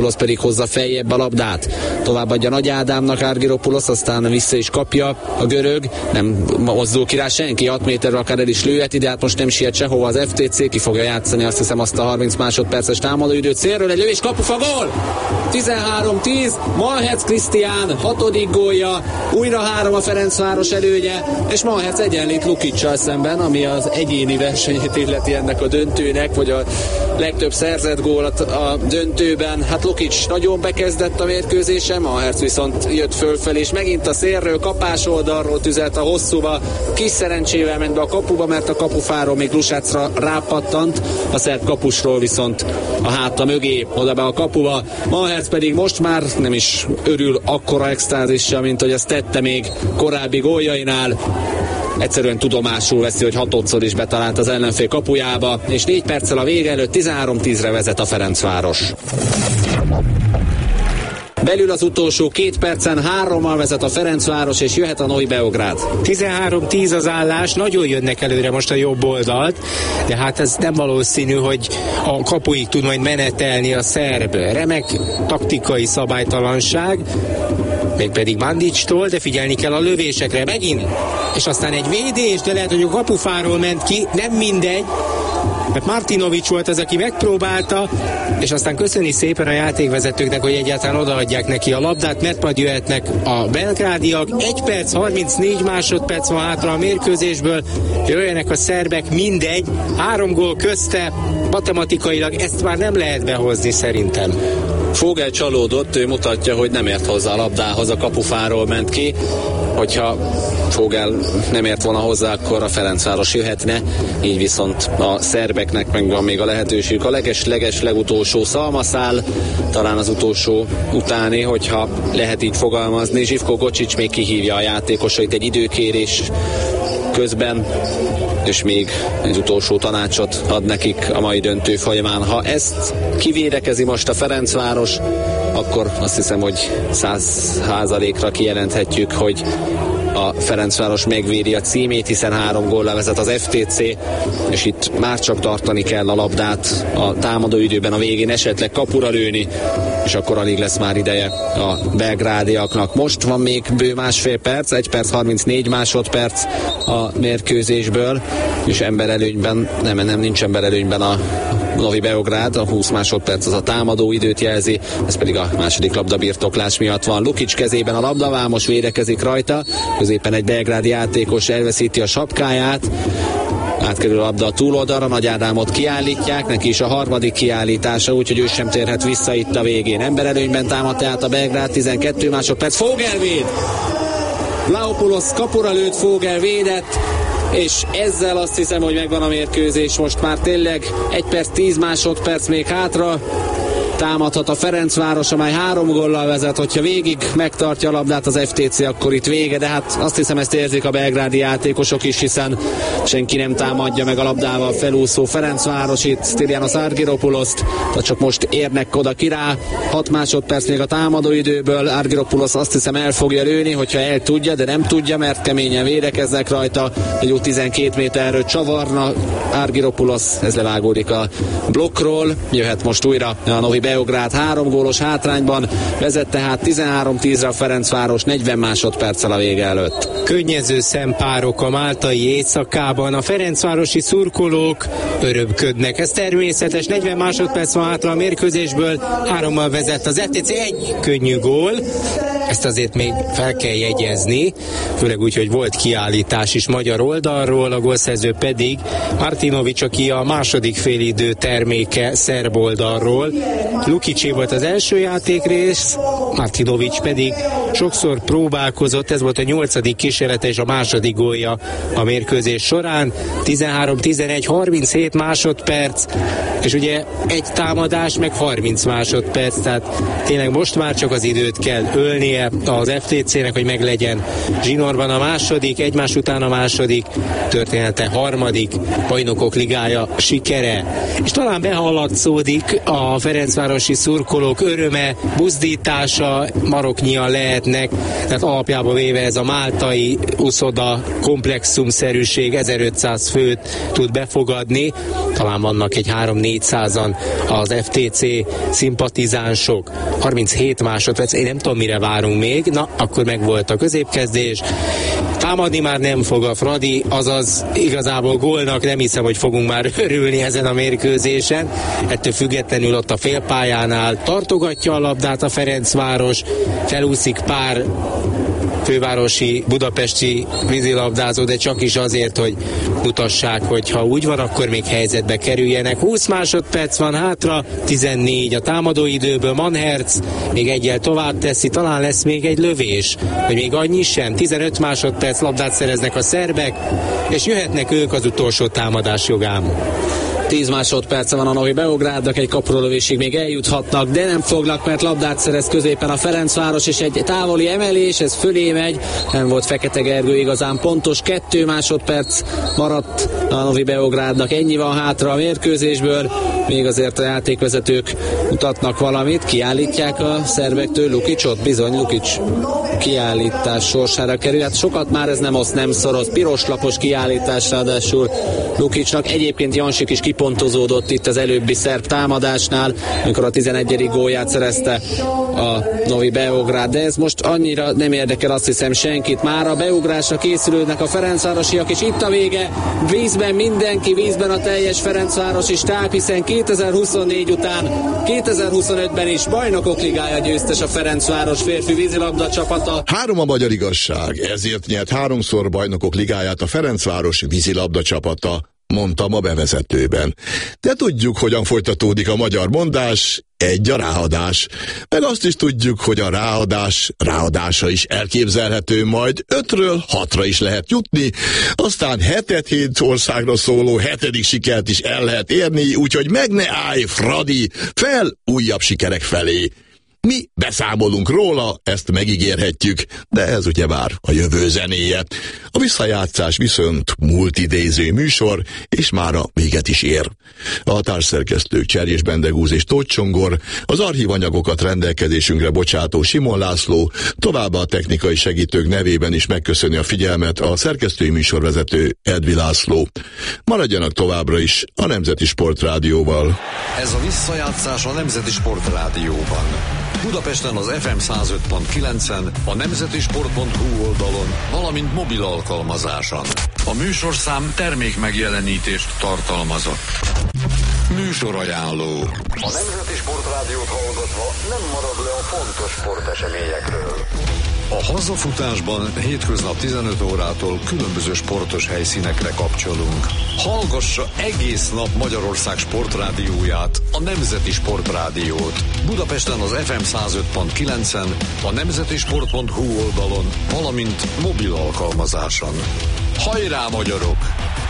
hozza feljebb a labdát. Továbbadja Nagy Ádámnak Argyropoulos, aztán vissza is kapja a görög, nem mozdul ki rá senki, hat méterről akár el is lőheti, de hát most nem siet sehova az ef té cé, ki fogja játszani azt hiszem azt a harminc másodperces támadóidőt. Célről egy lövés, kapufa, gól! tizenhárom tíz, Malherc Krisztián hatodik gólja, újra három a Ferencváros előnye, és Malherc egyenlít Lukic-sal szemben, ami az egyéni versenyét illeti ennek a döntőnek, vagy a legtöbb szerzett gólat a döntőben. Hát Lukic nagyon bekezdett a mérkőzésen, Malherc viszont jött fölfelé, és megint a szélről, kapás oldalról tüzelt a hosszúba, kis szerencsével ment be a kapuba, mert a kapufáról még Lusácra rápattant, a szerb kapusról viszont a háta mögé, oda be a kapuba. Malherc pedig most már nem is örül akkora extázissal, mint hogy azt tette még korábbi góljainál. Egyszerűen tudomásul veszi, hogy hatodszor is betalált az ellenfél kapujába, és négy perccel a vége előtt tizenhárom tízre vezet a Ferencváros. Belül az utolsó két percen hárommal vezet a Ferencváros, és jöhet a Novi Beograd. tizenhárom tíz az állás, nagyon jönnek előre most a jobb oldalt, de hát ez nem valószínű, hogy a kapuig tud majd menetelni a szerb. Remek taktikai szabálytalanság, mégpedig Mandicstól, de figyelni kell a lövésekre megint. És aztán egy védés, de lehet, hogy a kapufáról ment ki, nem mindegy, mert Martinovics volt az, aki megpróbálta, és aztán köszöni szépen a játékvezetőknek, hogy egyáltalán odaadják neki a labdát, mert majd jöhetnek a belgrádiak. egy perc, harmincnégy másodperc van hátra a mérkőzésből, jöjjenek a szerbek, mindegy, három gól közte, matematikailag ezt már nem lehet behozni szerintem. Fogel csalódott, ő mutatja, hogy nem ért hozzá a labdához, a kapufáról ment ki. Hogyha Fogel nem ért volna hozzá, akkor a Ferencváros jöhetne, így viszont a szerbeknek meg van még a lehetőség. A leges-leges legutolsó szalmaszál, talán az utolsó utáni, hogyha lehet így fogalmazni. Zsivko Gocsics még kihívja a játékosait egy időkérés közben, és még egy utolsó tanácsot ad nekik a mai döntő folyamán. Ha ezt kivédekezi most a Ferencváros, akkor azt hiszem, hogy száz százalékra kijelenthetjük, hogy a Ferencváros megvédi a címét, hiszen három góllal vezet az ef té cé, és itt már csak tartani kell a labdát a támadó időben, a végén esetleg kapura lőni, és akkor alig lesz már ideje a belgrádiaknak. Most van még bő másfél perc, egy perc harmincnégy másodperc a mérkőzésből, és emberelőnyben, nem, nem nincs emberelőnyben a Novi Beograd, a húsz másodperc az a támadó időt jelzi, ez pedig a második labda birtoklás miatt van. Lukic kezében a labda, Vámos védekezik rajta, középen egy belgrádi játékos elveszíti a sapkáját, átkerül a labda a túloldalra, Nagy Ádámot kiállítják, neki is a harmadik kiállítása, úgyhogy ő sem térhet vissza itt a végén. Emberelőnyben támad tehát a Belgrád, tizenkét másodperc, Fogel véd! Vlaopoulos kapura lőtt, Fogel védett, és ezzel azt hiszem, hogy megvan a mérkőzés. Most már tényleg egy perc, tíz másodperc még hátra. Támadhat a Ferencváros, amely három góllal vezet, hogyha végig megtartja a labdát az ef té cé, akkor itt vége, de hát azt hiszem, ezt érzik a belgrádi játékosok is, hiszen senki nem támadja meg a labdával felúszó Ferencváros itt Stylianos Argyropoulost, de csak most érnek oda ki rá. hat másodperc még a támadó időből, Argyropoulos azt hiszem el fogja lőni, hogyha el tudja, de nem tudja, mert keményen védekeznek rajta, egy jó tizenkét méterről csavarna Argyropoulos, ez levágódik a blokkról, jöhet most újra a Novi Beograd három gólos hátrányban, vezet tehát tizenhárom tízre a Ferencváros negyven másodperccel a vége előtt. Könnyező szempárok a máltai éjszakában, a ferencvárosi szurkolók örömködnek. Ez természetes, negyven másodperc van hátra a mérkőzésből, hárommal vezet az ef té cé, egy könnyű gól. Ezt azért még fel kell jegyezni, főleg úgy, hogy volt kiállítás is magyar oldalról, a gólszerző pedig Martinovics, aki a második félidő terméke szerb oldalról. Lukicsé volt az első játékrész, Martinovics pedig sokszor próbálkozott, ez volt a nyolcadik kísérlete és a második gólja a mérkőzés során. tizenhárom tizenegy harminchét másodperc, és ugye egy támadás meg harminc másodperc, tehát tényleg most már csak az időt kell ölni ideje az ef té cének, hogy meglegyen zsinórban a második, egymás után a második, története harmadik Bajnokok Ligája sikere. És talán behallatszódik a ferencvárosi szurkolók öröme, buzdítása, maroknyian lehetnek, tehát alapjában véve ez a máltai uszoda komplexumszerűség ezerötszáz főt tud befogadni, talán vannak egy három-négyszázan az ef té cé szimpatizánsok, harminchét másodperc, én nem tudom mire várunk még, na akkor meg volt a középkezdés, támadni már nem fog a Fradi, azaz igazából gólnak nem hiszem, hogy fogunk már örülni ezen a mérkőzésen, ettől függetlenül ott a félpályánál tartogatja a labdát a Ferencváros, felúszik pár fővárosi, budapesti vízilabdázó, de csak is azért, hogy mutassák, hogy ha úgy van, akkor még helyzetbe kerüljenek. húsz másodperc van hátra, tizennégy a támadóidőből, Manherz még egyel tovább teszi, talán lesz még egy lövés, vagy még annyi sem, tizenöt másodperc labdát szereznek a szerbek, és jöhetnek ők az utolsó támadás jogán. tíz másodperce van a Novi Beográdnak, egy kapurolövésig még eljuthatnak, de nem fognak, mert labdát szerez középen a Ferencváros, és egy távoli emelés, ez fölé megy, nem volt Fekete Gergő igazán pontos, kettő másodperc maradt a Novi Beográdnak, ennyi van hátra a mérkőzésből, még azért a játékvezetők mutatnak valamit, kiállítják a szerbektől Lukicsot, bizony Lukics kiállítás sorsára kerül, hát sokat már ez nem osz, nem szoroz, piroslapos kiállítás ráadásul Lukicsnak, egyébként Jansik is kipontozódott itt az előbbi szerb támadásnál, amikor a tizenegyedik gólját szerezte a Novi Beográd, de ez most annyira nem érdekel, azt hiszem, senkit. Már a beugrásra készülődnek a ferencvárosiak, és itt a vége, vízben mindenki, vízben a teljes ferencvárosi stáb, hiszen kétezer-huszonnégy után kétezer-huszonötben is Bajnokok Ligája győztes a Ferencváros férfi vízilabda csapata. Három a magyar igazság, ezért nyert háromszor Bajnokok Ligáját a Ferencváros vízilabda csapata, mondtam a bevezetőben. De tudjuk, hogyan folytatódik a magyar mondás, egy a ráadás. Meg azt is tudjuk, hogy a ráadás ráadása is elképzelhető, majd ötről hatra is lehet jutni, aztán hetet hét országra szóló hetedik sikert is el lehet érni, úgyhogy meg ne állj, Fradi, fel újabb sikerek felé. Mi beszámolunk róla, ezt megígérhetjük, de ez ugyebár a jövő zenéje. A visszajátszás viszont múltidéző műsor, és mára véget is ér. A társszerkesztők Cserjés Bendegúz és Tóth Csongor, az archívanyagokat rendelkezésünkre bocsátó Simon László, továbbá a technikai segítők nevében is megköszöni a figyelmet a szerkesztői műsorvezető Edvi László. Maradjanak továbbra is a Nemzeti Sportrádióval. Ez a visszajátszás a Nemzeti Sportrádióban. Budapesten az ef em száz öt pont kilencen, a nemzetisport pont hu oldalon, valamint mobil alkalmazáson. A műsorszám termék megjelenítést tartalmazott. Műsorajánló. A Nemzeti Sportrádiót hallgatva nem marad le a fontos sporteseményekről. A hazafutásban hétköznap tizenöt órától különböző sportos helyszínekre kapcsolunk. Hallgassa egész nap Magyarország sportrádióját, a Nemzeti Sportrádiót. Budapesten az ef em száz öt pont kilencen, a nemzetisport pont hu oldalon, valamint mobil alkalmazáson. Hajrá, magyarok!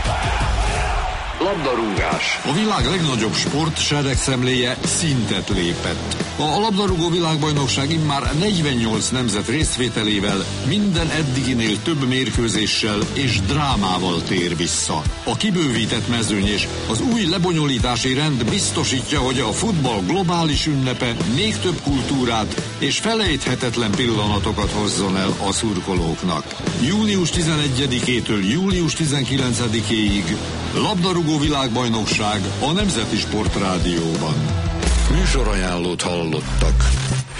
Labdarúgás. A világ legnagyobb sport seregszemléje szintet lépett. A labdarúgó világbajnokság immár negyvennyolc nemzet részvételével, minden eddiginél több mérkőzéssel és drámával tér vissza. A kibővített mezőny és az új lebonyolítási rend biztosítja, hogy a futball globális ünnepe még több kultúrát és felejthetetlen pillanatokat hozzon el a szurkolóknak. június tizenegyedikétől július tizenkilencedikéig labdarúgó világbajnokság a Nemzeti Sportrádióban. Műsorajánlót hallottak.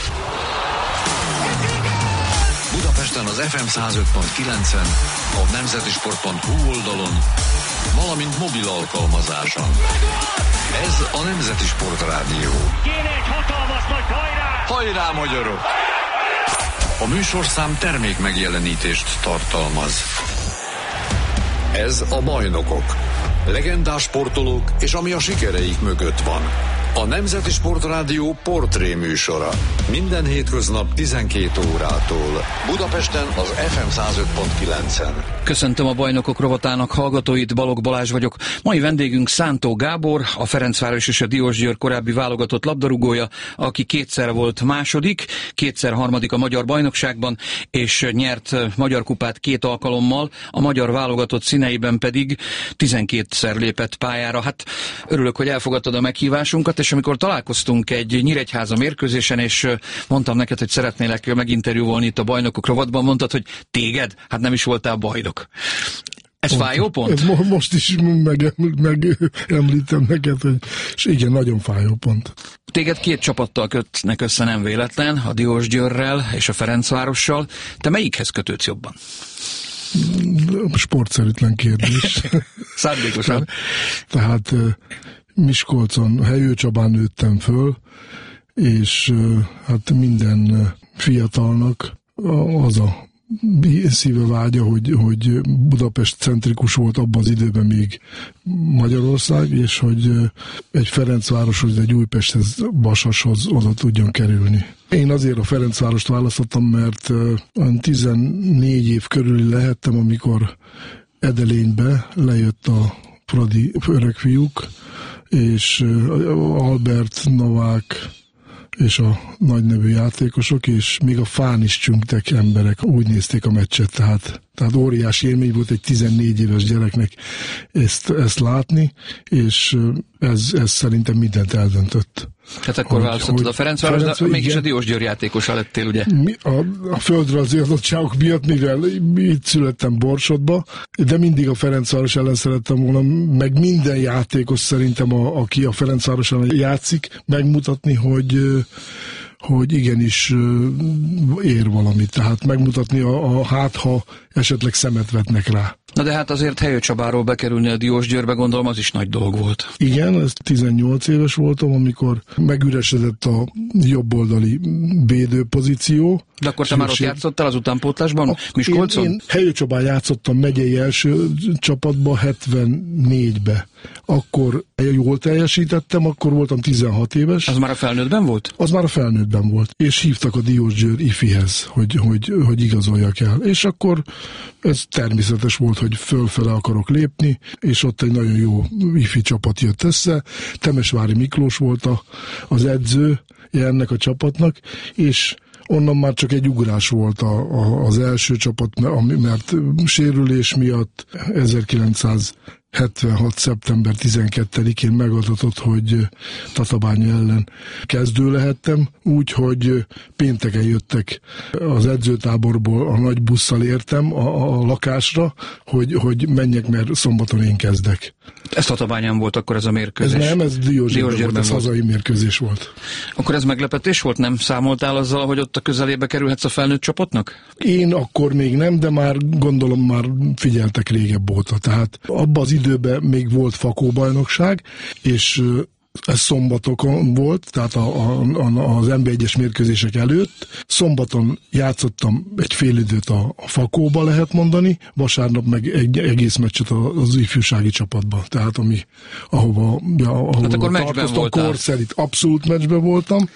Budapesten az ef em száz öt pont kilencen, a nemzetisport pont hu oldalon, valamint mobil alkalmazáson. Ez a Nemzeti Sportrádió. Kéne egy hatalmas nagy hajrá! Hajrá, magyarok! A műsorszám termék megjelenítést tartalmaz. Ez a Bajnokok. Legendás sportolók és ami a sikereik mögött van. A Nemzeti Sportrádió portré műsora. Minden hétköznap tizenkét órától. Budapesten az ef em száz öt pont kilencen. Köszöntöm a Bajnokok rovatának hallgatóit, Balogh Balázs vagyok. Mai vendégünk Szántó Gábor, a Ferencváros és a Diósgyőr korábbi válogatott labdarúgója, aki kétszer volt második, kétszer harmadik a magyar bajnokságban, és nyert magyar kupát két alkalommal, a magyar válogatott színeiben pedig tizenkétszer lépett pályára. Hát örülök, hogy elfogadtad a meghívásunkat, és amikor találkoztunk egy Nyíregyháza mérkőzésen, és mondtam neked, hogy szeretnélek meginterjúvolni itt a Bajnokok rovatban, mondtad, hogy téged? Hát nem is voltál bajnok. Ez pont, fájó pont? Ez most is megemlítem meg neked, hogy és igen, nagyon fájó pont. Téged két csapattal kötnek össze, nem véletlen, a Diósgyőrrel és a Ferencvárossal. Te melyikhez kötődsz jobban? Sportszerűtlen kérdés. Szándékosan. Tehát Miskolcon, Helyő Csabán nőttem föl, és hát minden fiatalnak az a szíve vágya, hogy, hogy Budapest centrikus volt abban az időben még Magyarország, és hogy egy Ferencvároshoz, egy Újpesthez, Vasashoz oda tudjon kerülni. Én azért a Ferencvárost választottam, mert tizennégy év körül lehettem, amikor Edelénybe lejött a Fradi öregfiúk, és Albert, Novák és a nagy nevű játékosok, és még a fán is csüngtek emberek, úgy nézték a meccset, tehát, tehát óriási élmény volt egy tizennégy éves gyereknek ezt, ezt látni, és ez, ez szerintem mindent eldöntött. Hát akkor választottad a Ferencváros, Ferenc, de mégis a Diósgyőr játékosa lettél, ugye? A, a földrajzi adottságok miatt, mivel itt születtem Borsodba, de mindig a Ferencváros ellen szerettem volna, meg minden játékos szerintem, a, aki a Ferencváros ellen játszik, megmutatni, hogy hogy igenis ér valamit. Tehát megmutatni a, a hát, ha esetleg szemet vetnek rá. Na de hát azért Helyő Csabáról bekerülni a Diósgyőrbe, gondolom az is nagy dolog volt. Igen, ez tizennyolc éves voltam, amikor megüresedett a jobboldali védőpozíció. De akkor te már ott játszottál az utánpótlásban, Miskolcon? Én, én Helyő Csabán játszottam megyei első csapatba hetvennégybe. Akkor jól teljesítettem, akkor voltam tizenhat éves. Az már a felnőttben volt? Az már a felnőttben volt. És hívtak a Diósgyőr ifihez, hogy, hogy, hogy igazoljak el. És akkor ez természetes volt, hogy fölfele akarok lépni, és ott egy nagyon jó ifi csapat jött össze. Temesvári Miklós volt a, az edző ennek a csapatnak, és onnan már csak egy ugrás volt a, a, az első csapat, mert sérülés miatt ezerkilencszázhetvenhat. szeptember tizenkettedikén megadatott, hogy Tatabánya ellen kezdő lehettem, úgyhogy pénteken jöttek az edzőtáborból, a nagy busszal értem a, a lakásra, hogy, hogy menjek, mert szombaton én kezdek. Ez Tatabányán volt akkor ez a mérkőzés? Ez nem, ez Diósgyőrben volt, ez hazai mérkőzés volt. Akkor ez meglepetés volt? Nem számoltál azzal, hogy ott a közelébe kerülhetsz a felnőtt csapatnak? Én akkor még nem, de már gondolom már figyeltek régebb óta. Tehát abban az időben még volt fakóbajnokság, és ez szombatokon volt, tehát a, a, az en bé egyes mérkőzések előtt. Szombaton játszottam egy fél időt a, a fakóba, lehet mondani, vasárnap meg egy egész meccset az ifjúsági csapatban. Tehát ami, ahova, ja, ahova hát akkor tartoztam, korszerint abszolút meccsben voltam,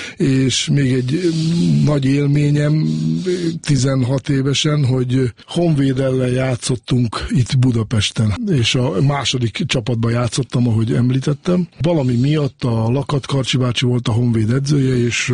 és még egy nagy élményem tizenhat évesen, hogy Honvéd ellen játszottunk itt Budapesten, és a második csapatban játszottam, ahogy említettem. Valami miatt a Lakat Karcsi bácsi volt a Honvéd edzője, és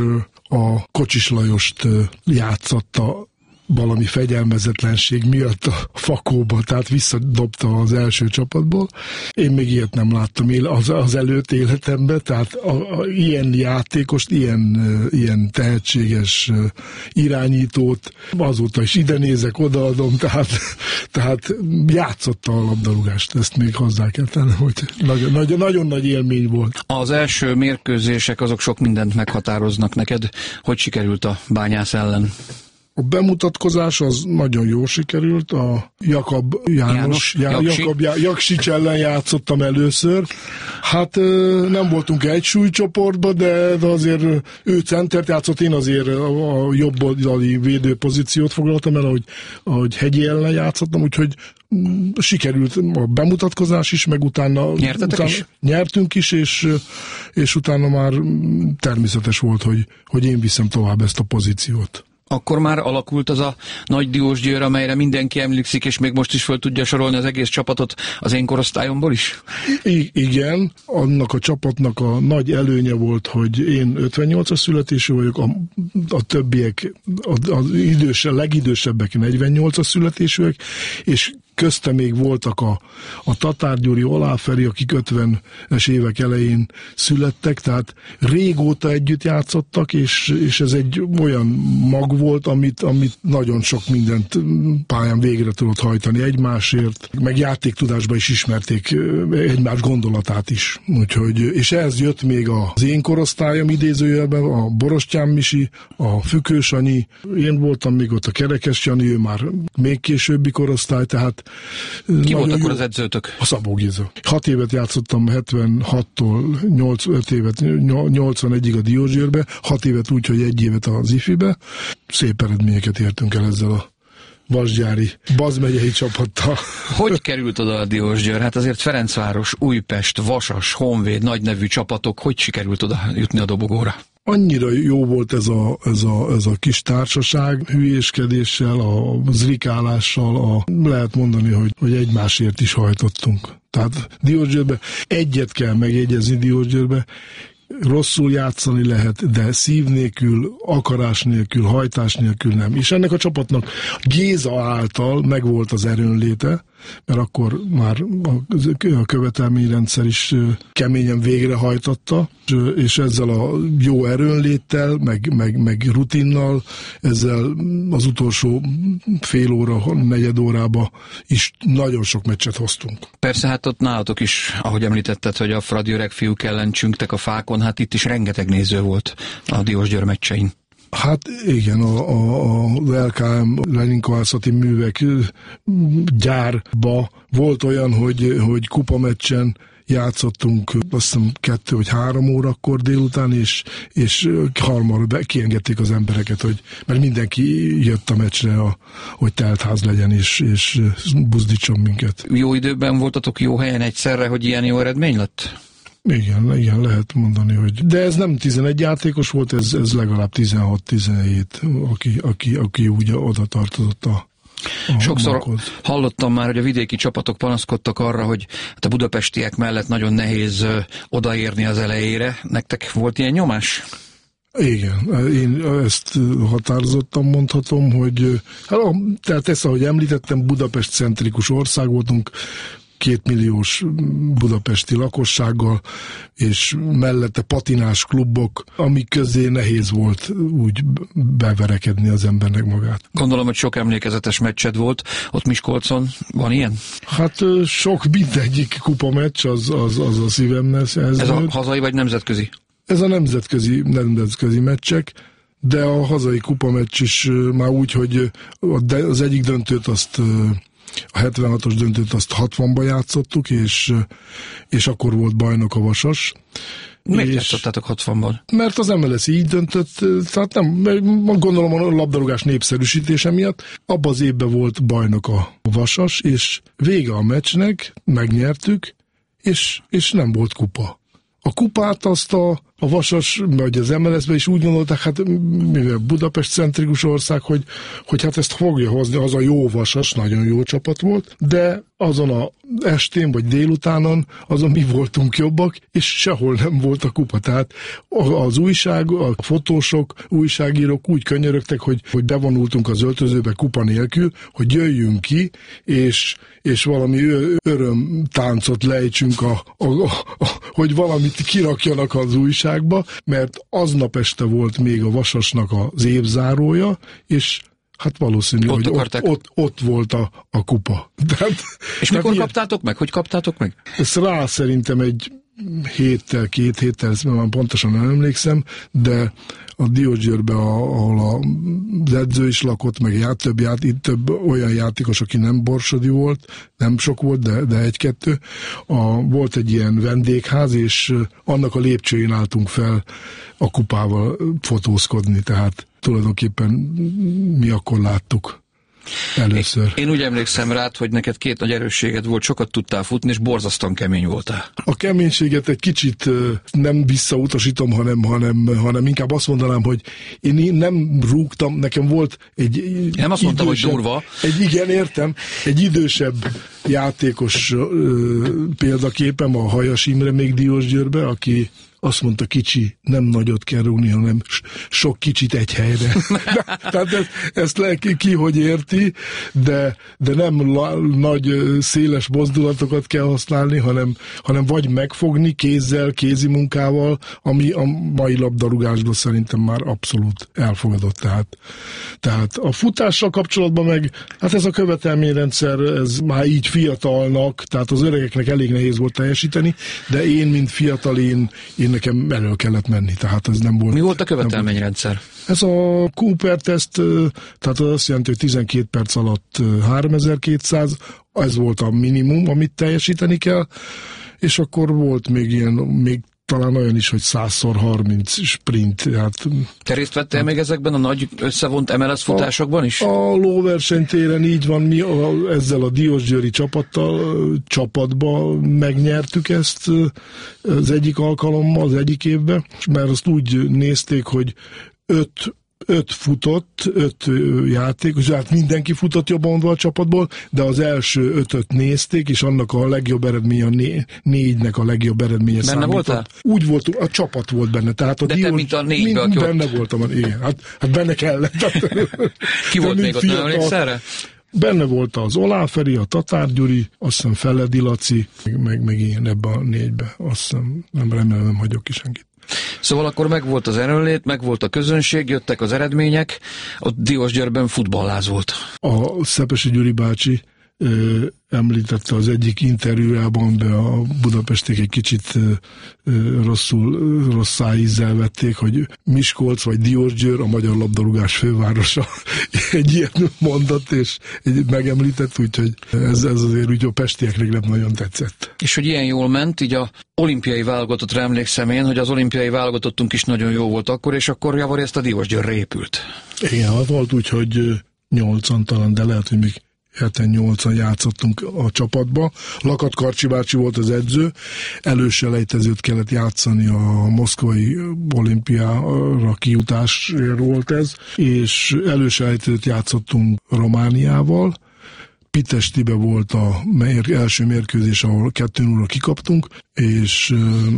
a Kocsis Lajost játszatta valami fegyelmezetlenség miatt a fakóba, tehát visszadobta az első csapatból. Én még ilyet nem láttam az, az előtt életemben, tehát a, a, ilyen játékost, ilyen, ilyen tehetséges irányítót, azóta is ide nézek, odaadom, tehát, tehát játszotta a labdarúgást, ezt még hozzá kell tenni, hogy nagyon, nagyon, nagyon nagy élmény volt. Az első mérkőzések azok sok mindent meghatároznak neked. Hogy sikerült a Bányász ellen? A bemutatkozás az nagyon jól sikerült, a Jakab János, János Jakab Jaksics ellen játszottam először. Hát nem voltunk egy súlycsoportban, de, de azért ő centert játszott, én azért a jobb oldali védőpozíciót foglaltam el, ahogy, ahogy Hegyi ellen játszottam, úgyhogy sikerült a bemutatkozás is, meg utána, utána is? nyertünk is, és, és utána már természetes volt, hogy, hogy én viszem tovább ezt a pozíciót. Akkor már alakult az a nagy Diósgyőr, amelyre mindenki emlékszik, és még most is föl tudja sorolni az egész csapatot az én korosztályomból is? I- igen, annak a csapatnak a nagy előnye volt, hogy én ötvennyolcas születésű vagyok, a, a többiek, a, az idős, a legidősebbek negyvennyolcas születésűek, és közte még voltak a, a Tatár Gyuri, Oláferi, akik ötvenes évek elején születtek, tehát régóta együtt játszottak, és, és ez egy olyan mag volt, amit, amit nagyon sok mindent pályán végre tudott hajtani egymásért, meg játéktudásban is ismerték egymás gondolatát is. Úgyhogy, és ehhez jött még az én korosztályom idézőjelben, a Borostyán Misi, a Fükős Anyi, én voltam még ott a Kerekes Jani, ő már még későbbi korosztály, tehát ki volt akkor az edzőtök? A Szabó Géza. Hat évet játszottam hetvenhattól öt évet nyolcvanegyig a Diósgyőrbe, hat évet úgy, hogy egy évet az ifibe. Szép eredményeket értünk el ezzel a vasgyári Baz-megyei csapattal. Hogy került oda a Diósgyőr? Hát azért Ferencváros, Újpest, Vasas, Honvéd, nagy nevű csapatok, hogy sikerült oda jutni a dobogóra? Annyira jó volt ez a, ez a, ez a kis társaság, hülyéskedéssel, a zrikálással, a, lehet mondani, hogy, hogy egymásért is hajtottunk. Tehát Diósgyőrbe egyet kell megjegyezni Diósgyőrbe, rosszul játszani lehet, de szív nélkül, akarás nélkül, hajtás nélkül nem. És ennek a csapatnak Géza által megvolt az erőnléte, mert akkor már a követelményrendszer is keményen végrehajtotta, és ezzel a jó erőnléttel, meg, meg, meg rutinnal, ezzel az utolsó fél óra, negyed órába is nagyon sok meccset hoztunk. Persze, hát ott nálatok is, ahogy említetted, hogy a fradi öreg fiúk ellen csüngtek a fákon, hát itt is rengeteg néző volt a Diósgyőr meccsein. Hát igen, a, a, az el ká em Leninkovászati művek gyárba volt olyan, hogy, hogy kupameccsen játszottunk, azt hiszem kettő vagy három órakor délután, és, és harmadra kiengedték az embereket, hogy, mert mindenki jött a meccsre, a, hogy teltház legyen, és, és buzdítson minket. Jó időben voltatok jó helyen egyszerre, hogy ilyen jó eredmény lett? Igen, igen, lehet mondani, hogy... De ez nem tizenegy játékos volt, ez, ez legalább tizenhat-tizenhét, aki, aki, aki úgy oda tartozott a... A Sokszor maghoz. Hallottam már, hogy a vidéki csapatok panaszkodtak arra, hogy hát a budapestiek mellett nagyon nehéz odaérni az elejére. Nektek volt ilyen nyomás? Igen, én ezt határozottan mondhatom, hogy hát, tehát ezt, ahogy említettem, Budapest-centrikus ország voltunk, kétmilliós budapesti lakossággal, és mellette patinás klubok, amik közé nehéz volt úgy beverekedni az embernek magát. Gondolom, hogy sok emlékezetes meccsed volt. Ott Miskolcon van ilyen? Hát sok, mindegyik kupameccs, az, az, az a szívemhez. Ez, ez a hazai vagy nemzetközi? Ez a nemzetközi, nemzetközi meccsek, de a hazai kupameccs is már úgy, hogy az egyik döntőt azt... A hetvenhatos döntőt azt hatvanba játszottuk, és, és akkor volt bajnok a Vasas. Miért játszottátok hatvanban? Mert az em el es így döntött, tehát nem, gondolom a labdarúgás népszerűsítése miatt. Abban az évben volt bajnok a Vasas, és vége a meccsnek, megnyertük, és, és nem volt kupa. A kupát azt a, a Vasas, vagy az em el es-ben is úgy gondolták, hát mivel Budapest-centrikus ország, hogy, hogy hát ezt fogja hozni, az a jó Vasas, nagyon jó csapat volt, de azon a estén, vagy délutánon azon mi voltunk jobbak, és sehol nem volt a kupa. Tehát az újság, a fotósok, újságírók úgy könyörögtek, hogy, hogy bevonultunk az öltözőbe kupa nélkül, hogy jöjjünk ki, és, és valami örömtáncot lejtsünk, a, a, a, a, hogy valamit kirakjanak az újságba, mert aznap este volt még a Vasasnak az évzárója, és hát valószínű, ott hogy ott, ott, ott volt a, a kupa. Tehát, és mikor ilyen, kaptátok meg? Hogy kaptátok meg? Ez rá szerintem egy héttel, két héttel, ezt már pontosan nem emlékszem, de a Diósgyőrben, ahol az edző is lakott, meg ját, több, ját, több olyan játékos, aki nem borsodi volt, nem sok volt, de, de egy-kettő. A, volt egy ilyen vendégház, és annak a lépcsőjén álltunk fel a kupával fotózkodni, tehát tulajdonképpen mi akkor láttuk. először. Én, én úgy emlékszem rád, hogy neked két nagy erősséged volt, sokat tudtál futni, és borzasztóan kemény voltál. A keménységet egy kicsit nem visszautasítom, hanem, hanem, hanem inkább azt mondanám, hogy én nem rúgtam, nekem volt egy nem azt mondtam, hogy durva. Egy, igen, értem, egy idősebb játékos ö, példaképem, a Hajas Imre még Diósgyőrbe, aki azt mondta, kicsi, nem nagyot kell rúgni, hanem sok kicsit egy helyre. Tehát ezt, ezt le, ki, ki hogy érti, de, de nem la, nagy, széles mozdulatokat kell használni, hanem, hanem vagy megfogni kézzel, kézi munkával, ami a mai labdarúgásban szerintem már abszolút elfogadott. Tehát, tehát a futással kapcsolatban meg, hát ez a követelményrendszer, ez már így fiatalnak, tehát az öregeknek elég nehéz volt teljesíteni, de én, mint fiatal, én, én nekem elő kellett menni, tehát ez nem volt... Mi volt a követelményrendszer? Ez a Cooper-teszt, tehát az azt jelenti, hogy tizenkét perc alatt háromezer-kétszáz, ez volt a minimum, amit teljesíteni kell, és akkor volt még ilyen, még talán olyan is, hogy százszor harminc sprint. Hát, Te részt vettél hát, még ezekben a nagy összevont em el es futásokban is? A, a lóversenytéren így van, mi a, ezzel a diósgyőri csapattal, csapatba megnyertük ezt az egyik alkalommal, az egyik évben, mert azt úgy nézték, hogy öt öt futott, öt játékos, hát mindenki futott jobban mondva a csapatból, de az első ötöt nézték, és annak a legjobb eredménye, a né, négynek a legjobb eredménye benne számított. Voltál? Úgy volt, a csapat volt benne. Tehát a de Diós, te, mint a négybe, mind, benne ott... voltam, igen. Hát, hát benne kellett. Ki volt még ott, nem emlékszel erre? Benne volt az Oláferi, a Tatár Gyuri, azt hiszem Feledi Laci, meg, meg, meg ilyen ebbe a négybe. Azt hiszem, nem remélem, nem hagyok ki senkit. Szóval akkor megvolt az erőnlét, megvolt a közönség, jöttek az eredmények, ott Diósgyőrben futballáz volt. A Szepesi Gyuri bácsi ö, említette az egyik interjújában, be a budapestiek egy kicsit ö, ö, rosszul, ö, rossz szájízzel vették, hogy Miskolc vagy Diósgyőr a magyar labdarúgás fővárosa. Egy ilyet mondott, és egy megemlített, úgyhogy ez, ez azért úgy a pestieknek nem nagyon tetszett. És hogy ilyen jól ment, így a olimpiai válogatottra emlékszem én, hogy az olimpiai válogatottunk is nagyon jó volt akkor, és akkor javar ezt a Diósgyőrre épült. Igen, hát volt úgy, hogy nyolcan talán, de lehet, hogy még heten-nyolcan játszottunk a csapatba. Lakat Karcsi bácsi volt az edző, előselejtezőt kellett játszani a moszkvai olimpiára kijutásért volt ez, és előselejtezőt játszottunk Romániával. Pitestibe volt a mér, első mérkőzés, ahol kettő nullra kikaptunk, és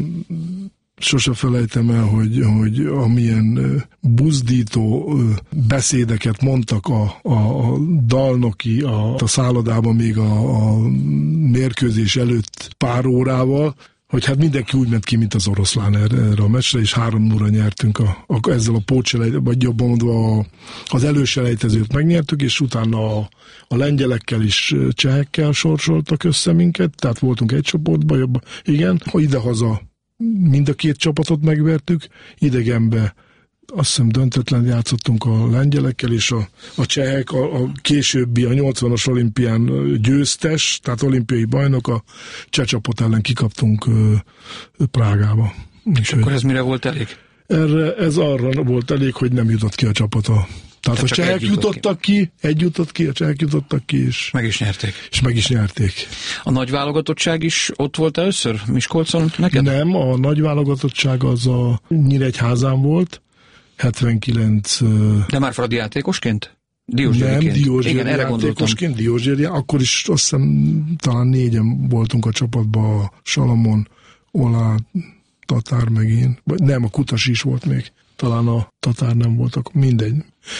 sose felejtem el, hogy, hogy amilyen buzdító beszédeket mondtak a, a, a dalnoki a, a szállodában még a, a mérkőzés előtt pár órával, hogy hát mindenki úgy ment ki, mint az oroszlán erre, erre a meccsre, és három nullra nyertünk a, a, ezzel a pótselejtezőt, vagy jobban mondva a, az előselejtezőt megnyertük, és utána a, a lengyelekkel és csehekkel sorsoltak össze minket, tehát voltunk egy csoportban, jobban, igen, ha idehaza mind a két csapatot megvertük, idegenbe azt hiszem döntetlen játszottunk a lengyelekkel, és a, a csehek a, a későbbi, a nyolcvanas olimpián győztes, tehát olimpiai bajnok, a cseh csapat ellen kikaptunk ö, ö, Prágába. És akkor ez mire volt elég? Erre, ez arra volt elég, hogy nem jutott ki a csapata. Tehát a csehek jutottak ki. ki, egy jutott ki, a csehek jutottak ki, és meg is nyerték. És meg is nyerték. A nagy válogatottság is ott volt először Miskolcon neked? Nem, a nagy válogatottság az a Nyíregyházán volt, hetvenkilenc... De már Fradi játékosként? Diósgyőriként? Nem, Diósgyőri játékosként, Diósgyőri, akkor is azt hiszem talán négyen voltunk a csapatban, a Salamon, Olá, Tatár meg én. Nem, a Kutas is volt még. Talán a Tatár nem volt, akkor mindegy.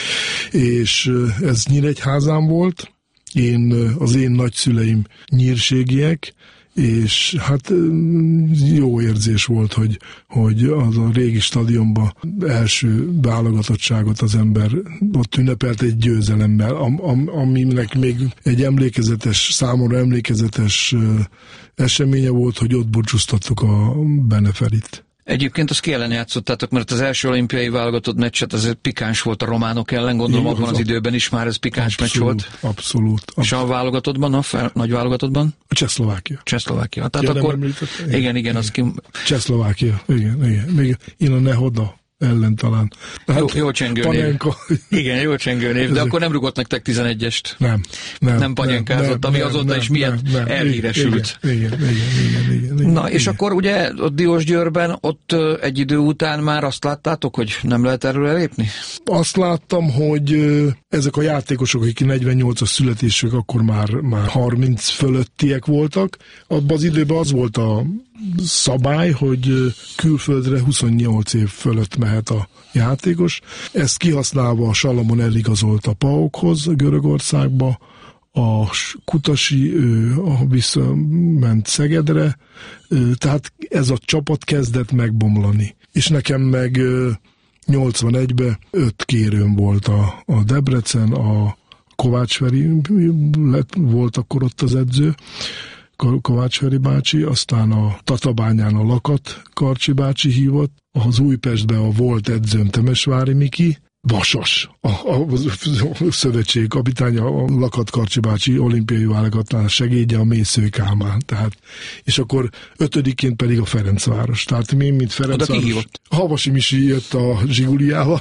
És ez Nyíregyházán volt, én, az én nagyszüleim nyírségiek, és hát jó érzés volt, hogy, hogy az a régi stadionban első válogatottságot az ember ott ünnepelt egy győzelemmel, am, am, aminek még egy emlékezetes, számomra emlékezetes eseménye volt, hogy ott búcsúztattuk a Beneferit. Egyébként azt ki ellen játszottátok, mert az első olimpiai válogatott meccset azért pikáns volt a románok ellen, gondolom abban az időben is már ez pikáns meccs volt. Abszolút, abszolút. És a válogatottban, a fel, nagy válogatottban? A Csehszlovákia. Csehszlovákia. Tehát ja, akkor, igen, igen, igen, az ki... Csehszlovákia, igen, igen. Még én a Nehoda ellen talán. Hát, jó, jó csengő Panenka. Név. Igen, jó csengő név, de akkor nem rugott nektek tizenegyest. Nem. Nem, nem panenkázott, nem, ami nem, azóta nem, is milyen nem, nem, elhíresült. Igen, igen, igen, igen, igen, igen. Na, és igen. akkor ugye a Diósgyőrben ott egy idő után már azt láttátok, hogy nem lehet erről elépni? Azt láttam, hogy ezek a játékosok, akik negyvennyolcas születések, akkor már, már harminc fölöttiek voltak. Abban az időben az volt a szabály, hogy külföldre huszonnyolc év fölött mehet a játékos. Ezt kihasználva a Salamon eligazolt a PAOK-hoz Görögországba, a Kutasi ő, visszament Szegedre, tehát ez a csapat kezdett megbomlani. És nekem meg nyolcvanegyben öt kérőm volt a, a Debrecen, a Kovács Feri lett, volt akkor ott az edző, Kovács Feri bácsi, aztán a Tatabányán a Lakat Karcsi bácsi hívott, az Újpestben a volt edzőm Temesvári Miki, Vasas, a, a, a szövetség kapitánya, a Lakat Karcsi bácsi olimpiai válogatás segédje, a Mésző Kálmán. Tehát, és akkor ötödikként pedig a Ferencváros. Tehát mi, mint Ferencváros. Havasi Misi jött a Zsiguliával.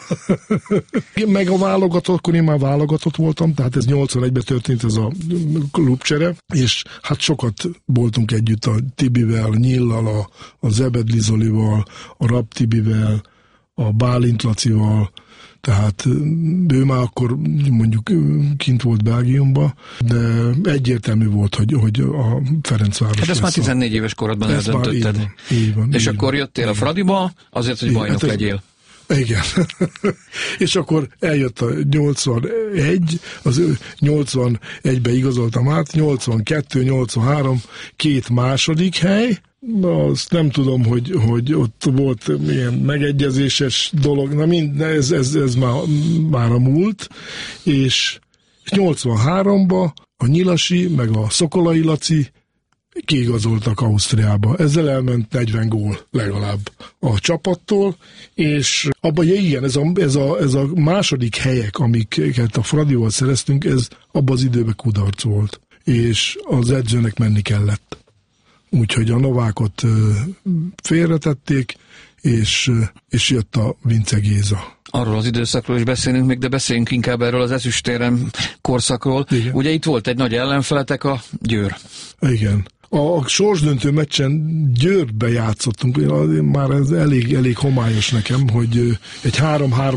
Meg a válogatott, akkor én már válogatott voltam, tehát ez nyolcvanegyben történt ez a klubcsere, és hát sokat voltunk együtt a Tibivel, a Nyillal, a, a Zebedli Zolival, a Rapp Tibivel, a Bálint Lacival, tehát ő már akkor mondjuk kint volt Belgiumban, de egyértelmű volt, hogy, hogy a Ferencváros. Hát ezt már tizennégy éves korodban eldöntötted. Így van, így van, és így akkor van. Jöttél a Fradiba azért, hogy bajnok hát legyél. Igen. És akkor eljött a nyolcvanegy, az nyolcvanegybe igazoltam át, nyolcvankettő, nyolcvanhárom, két második hely. Na, azt nem tudom, hogy, hogy ott volt ilyen megegyezéses dolog, na mind, ez, ez, ez már, már a múlt, és nyolcvanháromba a Nyilasi, meg a Szokolai Laci kiigazoltak Ausztriába. Ezzel elment negyven gól legalább a csapattól, és abban, ja, igen, ez a, ez, a, ez a második helyek, amiket a Fradival szereztünk, ez abban az időben kudarc volt, és az edzőnek menni kellett. Úgyhogy a Novákot félretették, és, és jött a Vince Géza. Arról az időszakról is beszélünk még, de beszéljünk inkább erről az ezüstérem korszakról. Igen. Ugye itt volt egy nagy ellenfeletek, a Győr. Igen. A sorsdöntő meccsen Győrbe játszottunk, már ez elég, elég homályos nekem, hogy egy három három